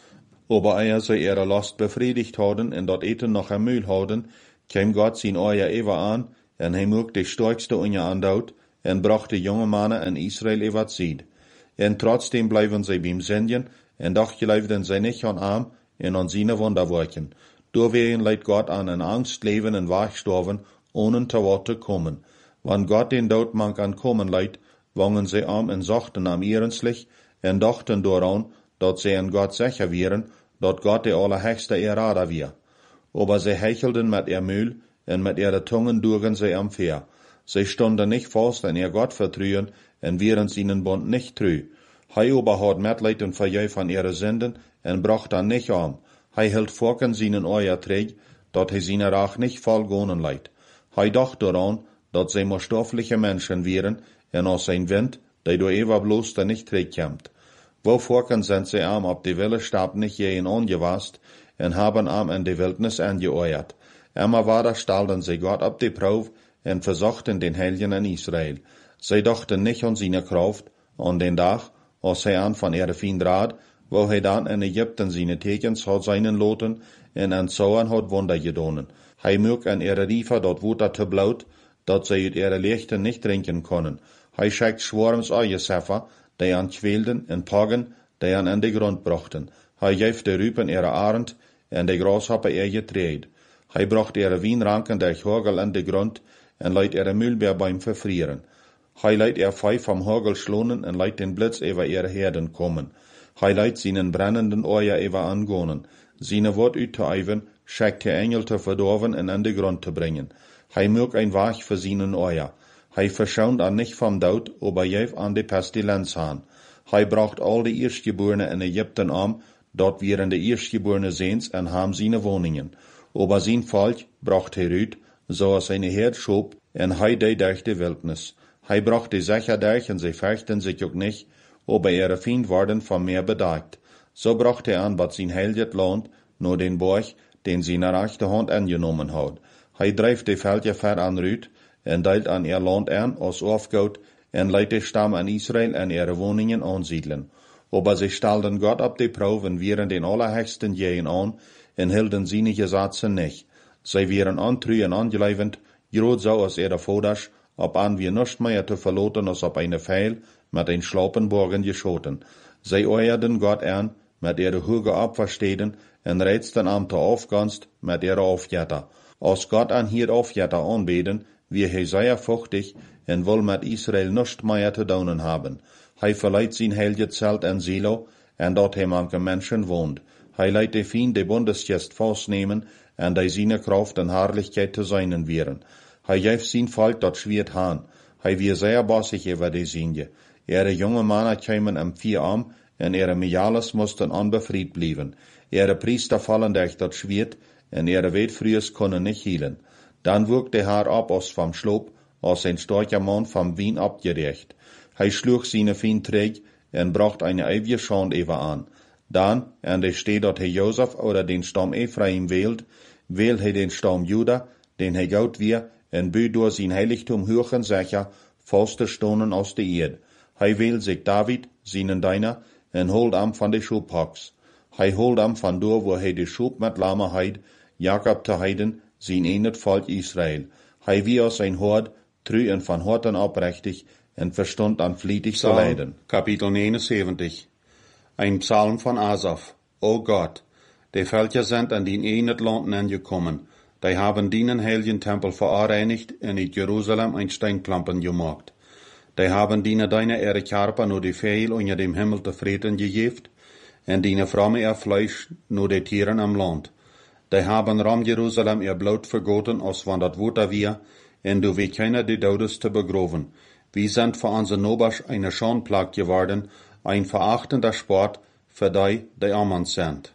Aber eer sie ihre Lust befriedigt hadden en dat eten noch am Mühl hadden, kam Gott zijn Eier even an, en hij mocht de sterkste unje andout, en bracht de jonge mannen in Israel even zied. En trotzdem blijven zij beim Sendjen, en doch geloofden zij niet aan hem en aan zijn wonderwerken. Doorwegen leidt Gott an in Angst leven en wegsterven, ohne te Wort te kommen. Wann Gott den Doodmank an kommen leidt, wangen zij am en zochten am ehrenslich, en dachten dooraan, dat zij aan God sicher wären, dat Gott de allerhöchste Errader wir. Aber sie hechelden mit ihr Mühl, en mit ihre Tungen durgen sie am Fehr. Sie stunden nicht fast in ihr Gott vertrühen, en wären seinen Bund nicht treu. Hei aber hat Mitleid und Verjeu von ihre Sünden, en bracht dann nicht an. Hei hielt vorken seinen Euer träg, dat he seine Rach nicht voll gonen leid. Hei dacht daran, dat sie maar stoffliche Menschen wären, en aus sein Wind, der du ewa bloß da nicht trägkämmt. Wo vorken sind sie am ab die Wille stab nicht jehen angewast, en haben am in die Wildnis angeeuert. Immer weiter stalden sie Gott ab die Prof en versuchten den Helgen in Israel. Sie dachten nicht an seine Kraft, an den Tag, als hij an von ihre Feind rat, wo hij dann in Ägypten seine Tekens hat seinen loten en an Sauern hat Wunder gedonen. Hij mög an ihre Riefer dort Wutter te blaut, dat sie ut ihre Lichten nicht trinken können. Hij schickt Schwarms Eugeseffer, die an quälden en Pagen, die an de Grund brachten. Hij geeft de Rüpen ihre Arend en de Grashoppe ihr Getreid. Hij bracht ihre Wienranken der Hagel in de Grund en leidt ihre Mühlbeer beim Verfrieren. Hij leidt ihr Fei vom Hagel schlonen en leidt den Blitz über ihre Herden kommen. Hij leidt seinen brennenden Euer über angonen. Seine Wort ut te eiven, schickt die Engel te verdorven en in de Grund te bringen. Hij mög ein Wach für seinen Euer. Hij verschaunt an nicht vom Dood, aber jev an de Pestilenz han. Hij bracht all de Erstgeborene in Ägypten am, dort wären de Erstgeborene Sehns en ham seine Wohnungen. Aber sein Volk bracht hij uit, zoals seine Herd schob, en hij deed durch de Wildnis. Hij bracht die sicher durch, en sie fürchten sich auch nicht, aber ihre Feind worden von mehr bedagt. So bracht hij an, wat sein heiligt Land, nur den Borg, den seine rechte Hand angenommen hat. Hij drijft de Völker ver an Rüt, en deilt an ihr Land an, als Aufgaut, en leidt de Stamm an Israel en ihre Wohnungen ansiedeln. Aber sie stalden Gott ab die Probe en wären den Allerhöchsten jehen an, en hielden seine Gesetze nicht. Sie wären antrü en angelevend, groot so als ihre Voders, ob an wir nicht mehr te verloten als ob eine Pfeil mit den Schlappenborgen geschoten. Sie euerden Gott an, mit ihre Hüge abverstehen, en reizten am te aufganst mit ihre Aufjetter. Als Gott an hier Aufjetter anbeten, wie hij sehr fuchtig en will mit Israel nicht mehr te daunen haben. Hij verleiht sein heilige Zelt in Silo, en dort hij manche Menschen wohnt. Hij leidt de Feind de Bundesgest festnehmen, en de seine Kraft en Herrlichkeit te seinen wären. Hij geeft sein Volk dat schwert han. Hij wie sehr bossig über de Sinje. Ihre junge Männer kämen am 4 am, en ihre Mijales mussten unbefried blieben. Ihre Priester fallen durch dat schwert, en ihre Weitfrühes können nicht hielen. Dann wuchs der Herr ab aus vom Schlob, als ein starker Mann vom Wien abgerecht. Hij schlug seine Feind träg, en bracht eine ewige Schande über an. Dann, en de steht dat hij Josef oder den Stamm Ephraim wählt, wählt hij den Stamm Juda, den hij gaut wir, en büht door sein Heiligtum hören sicher, faste Stonen aus der Erde. Hij wählt sich David, seinen Deiner, en holt am van de Schubhacks. Hij holt am van door, wo hij de Schub mit Lahmerheit, Jakob te heiden, sein enet Volk Israel. Hij wie aus sein Hort, trü en van Horten oprechtig, en verstund an flietig zu leiden. Kapitel 79. Ein Psalm von Asaf. O Gott, die Völker sind an den enet Land angekommen. Die haben den heiligen Tempel verreinigt en in Jerusalem ein Steinklampen gemacht. Die haben deine ihre Körper nur die Fehl unter dem Himmel te vreten gegeft, en deine Fromme ihr Fleisch nur die Tieren am Land. Die haben ram Jerusalem ihr Blut vergoten, als van dat Wutter wir, en du wie keiner die Todes te begroven. Wir sind für unsere Nobasch eine Schandplag geworden, ein verachtender Sport für die Ammann sind.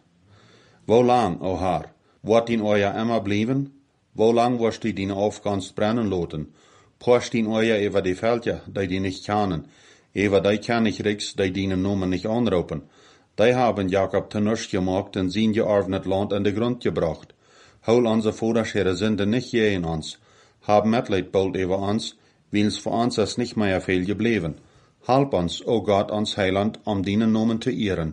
Wo lang, o Herr, wird in euer immer blieben? Wo lang wirst du deine Aufganst brennen loten? Post in euer über die Völker, die nicht kennen, über die Königreichs, die deinen Namen nicht anrufen. Die haben Jakob te nichts gemacht und sein geordnet Land in den Grund gebracht. Hol unsere Voders ihre Sünde nicht je in uns. Hab Mitleid bald über uns, weil's für uns ist nicht mehr viel geblieben. Halb uns, o Gott, uns Heiland, deinen Namen zu ehren.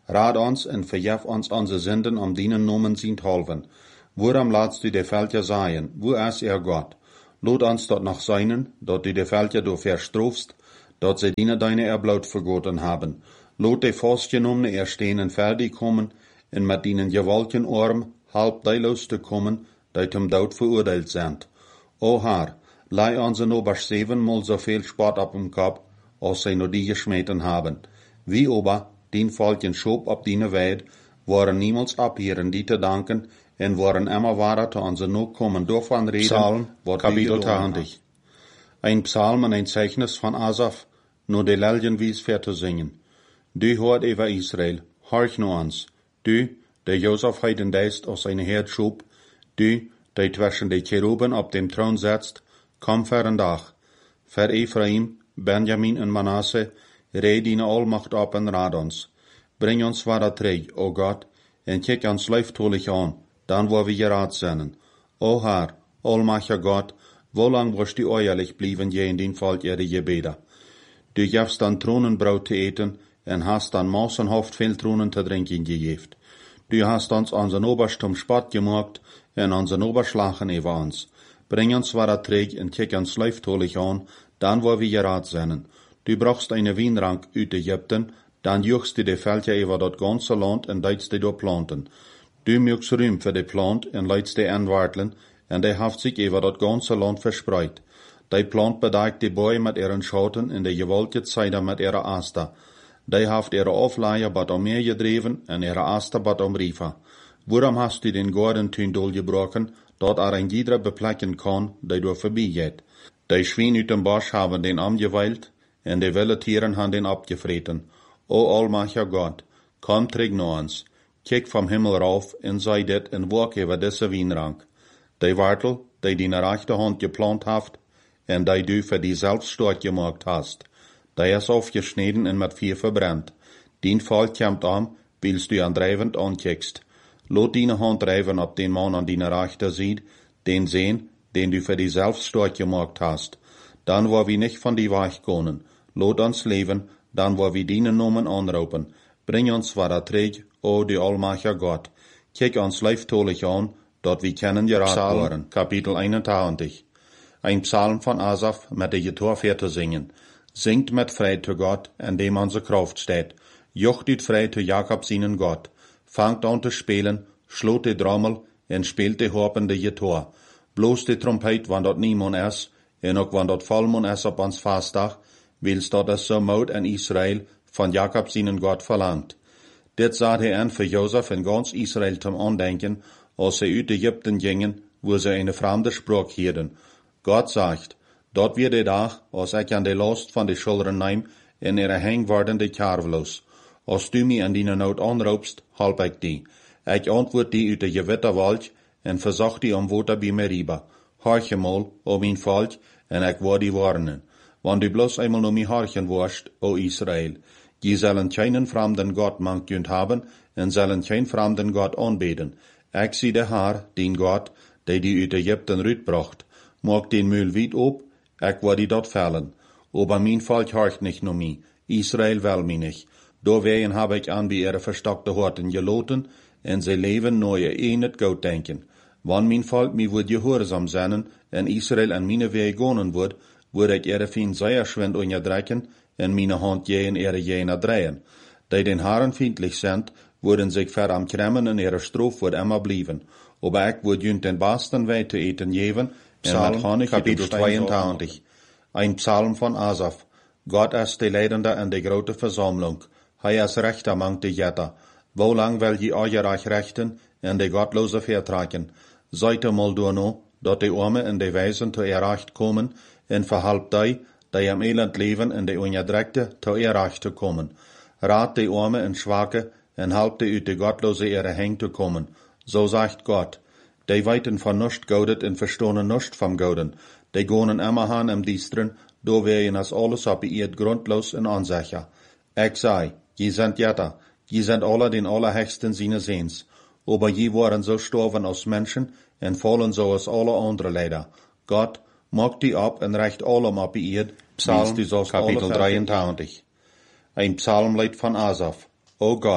Raad ons en verjef ons onze zinden om dienen nomen zien halven. Waarom laatst u de veldje zaaien? Wo is Gott? Laat ons dat nog zijnen, dat u de veldje door verstroofst, dat ze dienen deine erbloed vergoten hebben. Laat de vastgenommene erstenen fertig komen, en met dienen gewaltjen arm halb deilloos te komen, die zum dood veroordeeld zijn. O Herr, lei onze nog 7-mal zoveel spot op dem Kopf, als zij nog die geschmeten hebben. Wie aber, dien volkjen schoop op die weid, waren niemals abhieren die te danken, en waren immer wahrer te onze nog komen door van reden, Psalm, wat Kapitel 20. Ein Psalm en ein Zeichnis van Asaf, nur de Leljen wies ver te zingen. Du hoort over Israel, horch nu ons. Du, der Josef heiden deist aus seine Herd schob, du, der zwischen de Cheruben op dem Thron setzt, komm ver een dag. Ver Ephraim, Benjamin en Manasse, rei dine Allmacht op en raad ons. Bring ons waar terug, o God, en kijk ons lieftolig aan, dan wo wir geraad zijn. O Herr, Allmacher Gott, wo lang wirst du euerlich blieben je in den Volk ihre Gebete? Du gavst dan Tronenbraut te eten, en hast dan mausenhaft veel Tronen te drinken gegeft. Du hast ons unseren Oberstum Spott gemacht, en unseren Oberschlachen über uns. Bring uns waar terug, en kijk ons lieftolig aan, dan wo wir geraad zijn. Du brauchst eine Wienrank uit Ägypten, dan juchst du de veldje over dat ganze land en deidst die door planten. Du mögst ruim für de plant en leidst die aanwartelen, en die haft sich over dat ganze land verspreid. Die plant bedekt die boy met ihren schouten en de gewaltje zijde met ihre asta. Die haft ihre afleier bad om meer gedreven en ihre asta bad om riva. Waarom hast du den Gartentuin dolgebroken, dat een iedere beplekken kan, die door voorbij gaat? Die Schwein uit dem Bosch haben den amgeweilt, en de wilde Tieren han den abgevreten. O Allmacher Gott, komm terug naar ons. Kijk vom Himmel rauf en zei dit en walk over deze wienrank. Die Wartel, die die rechte hand geplant haft, en die du für die selbst stark gemacht hast, die is aufgeschneden en met vuur verbrannt. Den Fall kommt an, willst du andreivend ankijkst. Laat die hand drijven op den Mann an die rechte ziet, den sehen, den du für die selbst stark gemacht hast. Dan wo wir nicht von die Weich können. Laat ons leven, dan wo wir dienen Namen anroepen. Bring ons waar terug, o die Allmacher Gott. Kijk ons lieftolig aan, dat wir kennen geraad worden. Kapitel 21. Ein Psalm von Asaf met de Getorveer te zingen. Singt met Freude zu Gott, en dem onze Kraft steht. Jocht ut Freude zu Jakob seinen Gott. Fangt an te spelen, sloot de Trommel, en speelt de Harpen de Getor. Bloos de Trompet, wann dat niemand is, en ook wann dat volmond is op ons vastdag, wils dat es so moed en Israel van Jakob seinen Gott verlangt. Dit zat hij aan voor Jozef en gans Israel zum Andenken, als sie uit Ägypten gingen, wo sie eine fremde Sprache hielden. Gott sagt, dat wird der Tag, als ich an de Last van de Schultern neem, en ihre heng wordende Karvelos. Als du mich an die Not anroepst, halp ich die. Ich antwoord die uit de gewitterwald, en verzag die am Water bij Meriba. Horche mal, o mijn volk, en ik word die warnen. Want du bloß einmal nur mich horchen wirst, o Israel. Die sollen keinen fremden Gott mankt haben, en sollen kein fremden Gott anbeten. Ich zie de Herr, den Gott, der die uit Ägypten rütbracht. Mag den Müll weit op, ich word die dort fällen. Aber mein Volk horcht nicht nur mich. Israel will mich nicht. Doorwegen habe ich an wie ihre verstockte Horten geloten, en sie leben neue nicht gut denken. Wann mein Volk mich wird gehorsam sein, en Israel an meine Wege gehen wird, würde ich ihre Feind sehr schwind unterdrücken, en meine Hand je in ihre Jener drehen. Die den Herren feindlich sind, würden sich ver am Kremmen en ihre Strof wird immer blieben. Aber ich würde jünt den besten Weg zu eten geben, Psalm, Kapitel 22. Ein Psalm von Asaf. Gott ist die Leidende in der grote Versammlung. Hij is rechter mangt die Jetter. Wo lang will je euch rechten en de Gottlose vertragen? Seid mal door no, dat de Arme en de Weisen te errecht komen, en verhalp die am Elend leven en de Unterdrückte te errecht te komen. Raad de Arme en Schwache, en halp de uit de Gottlose ihre Heng te komen. So sagt Gott. Die weiten von nuscht goudet en verstonen nuscht vom Gouden. Die gonen immer han am Diestren, do wehen as alles op ihr grundlos en onsicher. Ich sei, je sind Jetter, je sind alle den Allerhöchsten seines Sehens. Aber je waren so storven als Menschen, en fallen so als alle andere leider. Gott, mag die ab en recht allem op ihr, Psalm, Kapitel 23. Ein Psalmlied von Asaf. O Gott,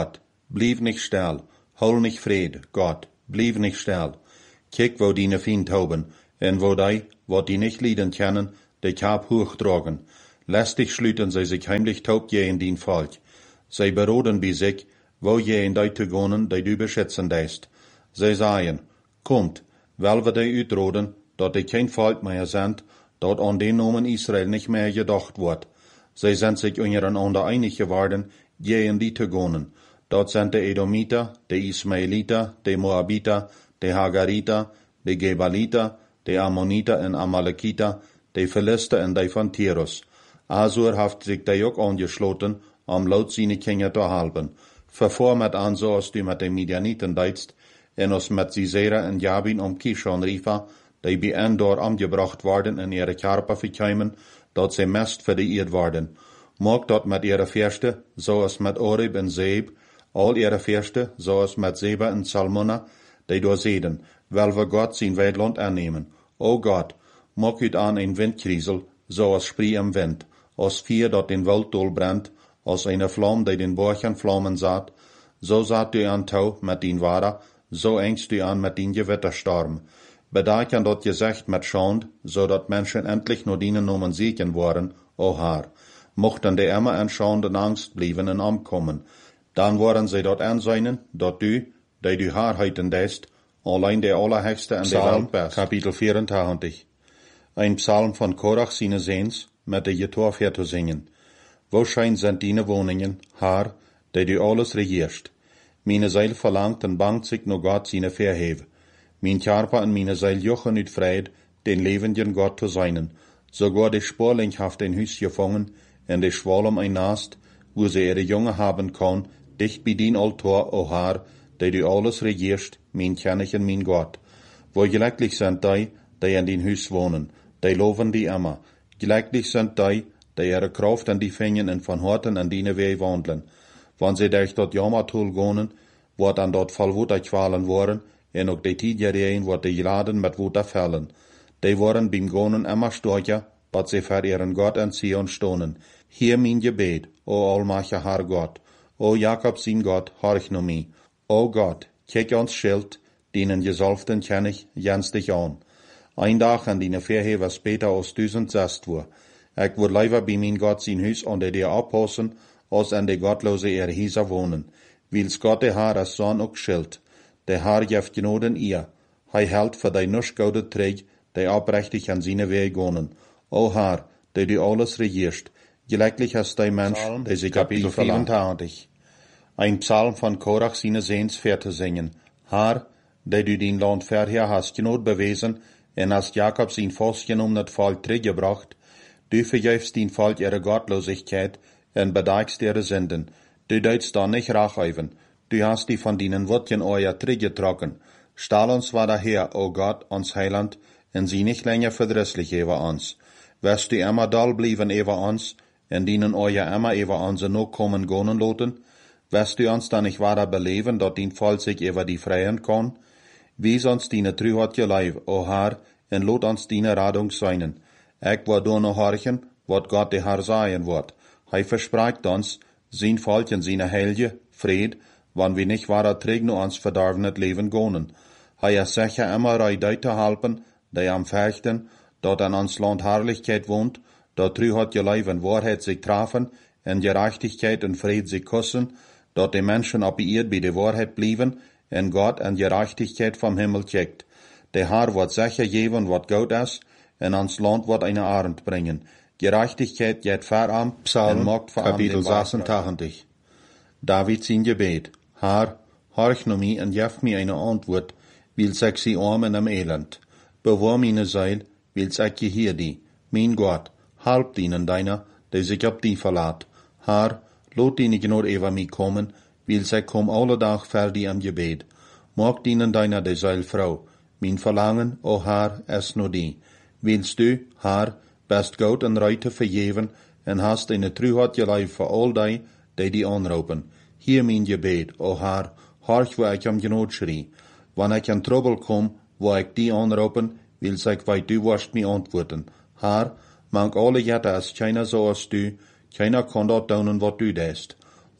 blieb nicht still, hol nicht Fried, Gott, blieb nicht still. Kijk wo die Feind hoben, en wo die, wat die nicht lieden kennen, de Kap hochtragen. Lästig schlüten sie sich heimlich taub je in dien Volk. Sie beroden bei sich, wo je in die Tugonen, die du beschützen deist. Sie sagen, kommt, weil wir die uitroden, dat die kein Volk mehr sind, dat an den Namen Israel nicht mehr gedacht wird. Sie sind sich untereinander einig geworden, je in die Tugonen. Dort sind die Edomiter, die Ismaeliter, die Moabiter, die Hagariter, die Gebaliter, die Ammoniter en Amalekiter, die Philister en die von Tirus. Asur haft sich die ook angeschloten, laut seine Kinder zu halten. Vervor met an so als du met de Midianiten deitst, en als met Sisera en Jabin Kishon Rifa, die bij en door omgebracht worden en ihre Karper verkeimen, dat sie mest vereerd worden. Mag dat met ihre Fürste, zoals met Oreb en Zeeb, al ihre Fürste, zoals met Seba en Salmona, die door zeden, wel we God zijn weiland aannemen. O God, mag u aan een windkriesel, zoals spree am wind, als vier dat den Wald dolbrennt, als eine Vlam die den Borchen vlammen zat, so zat u aan touw met dien Wara, so engst u aan met dien Gewitterstorm. Bedaken dat gezegd met schand, zodat mensen endlich nur dienen nomen zieken worden, o Haar. Mochten die immer en schand en angst blijven en omkommen, dan worden zij dat aanzijnen, dat u, die du Haar heiten deist, allein der Allerhöchste en der Welt bist. Kapitel 84. Ein Psalm von Korach seine Seens, met de Jetor te zingen. Woschein sind dine Woningen, Haar, die du alles regierst. Meine Seil verlangt en bangt sich nur Gott seine Verheve. Mein Körper en meine Seil jochen ut Fried, den lebenden Gott zu seinen. Sogar die Sporling haft ein Hüs gefangen, en de Schwalm ein Nast, wo sie ihre Junge haben kann, dicht bei din Altar, o Haar, die du alles regierst, mein König en mein Gott. Wo glücklich sind die in din Hüs wohnen, die loven die immer. Glücklich sind die ihre Kraft an die Fingen en von Horten an dine Weh wandeln. Wann sie durch dort Jammertul gonen, wird an dort voll Wutter qualen worden, en ook die Tidjereen wird die geladen mit Wutter fällen. Die worden beim Gonen immer stärker, bat sie für ihren Gott an Zion stonen. Hier mein Gebet, o allmächtiger Herr Gott, o Jakob sein Gott, horch no mi. O Gott, kijk ons Schild, denen Gesalften kenn ich, jens dich an. Ein Tag an dine Verhever später aus 1006 war. Ich would lieber bei mein Gott sein Hüs unter dir abpassen, als an de gottlose Hieser wohnen. Wils Gott der Herr als Sohn ook Schild. Der Herr jeft genoden ihr. Hij hält für die nusch goude Träg, die abrechtig an seine Wege gonen. O Herr, der du alles regierst, glücklich hast der Mensch, der sich Kapitel 84. Ein Psalm von Korach seine Seens zu singen. Herr, der du den Land vorher hast Genot bewiesen, en hast Jakob sein vastgenommen Volk teruggebracht, du vergifst den Volk ihre Gottlosigkeit en bedeckst ihre Sünden. Du deutst da nicht racheven. Du hast die von denen Wurzeln euer teruggetrocken. Stahl uns war daher, o Gott, uns Heiland, en sie nicht länger verdrisslich über uns. Wirst du immer doll blieben über uns, en dienen euer immer über uns noch kommen gonen loten? Wirst du uns dann nicht weiter beleben, dat dien Volk sich über die freien kann? Wies uns diene Trühat geleib, o Herr, en lot uns diene Radung seinen. Ich war do noch horchen, wat Gott der Herr sagen wird. Hij verspricht uns, sein Volk in seine Helge, Fried, wann wir nicht weiter träg nur uns verdarvenet Leben gonen. Hij ist sicher immer Reidei zu halten, die am Fechten, dort an uns Land Herrlichkeit wohnt, dort Trühat geleib en Wahrheit sich trafen, en Gerechtigkeit en Fried sich kussen, dort die Menschen ab ihr bei der Wahrheit blieben, en Gott en Gerechtigkeit vom Himmel checkt. Der Herr wird sicher geben, wat gut ist, en ans Land wird eine Arend bringen. Gerechtigkeit geht voran, Psalm, macht voran Kapitel 86. David sein Gebet. Herr, horch no mi en jef mi eine Antwort, wils ich sie arm in am Elend. Bewahr meine Seil, wils ich hier die. Mein Gott, halb dienen deiner, die sich ab die verlaat. Herr, lot die nicht nur über mich kommen, wils ich komm alle Tag für die am Gebet. Mag dienen deiner die Seilfrau. Mein Verlangen, o Herr, es nur die. Willst du, Herr, best Gott en Reute vergeven, en hast eine Trühat geleib für all die anroepen. Hier mein Gebet, o Herr, horch wo ich am Genot schrie. Wann ich an Trouble kom, wo ich die anroepen, wils ich weit du wirst mir antworten. Herr, mang alle Jette als keiner so als du, keiner kann dort daunen, wat du deest.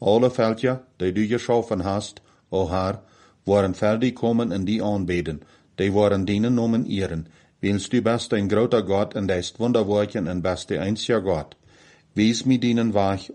Alle Völker, die du geschaffen hast, o Herr, waren fertig kommen in die Anbeten, die waren deinen Namen ehren. Willst du bist ein großer Gott und deist Wunderwerken und bist der einzige Gott. Wies mir deinen Weg,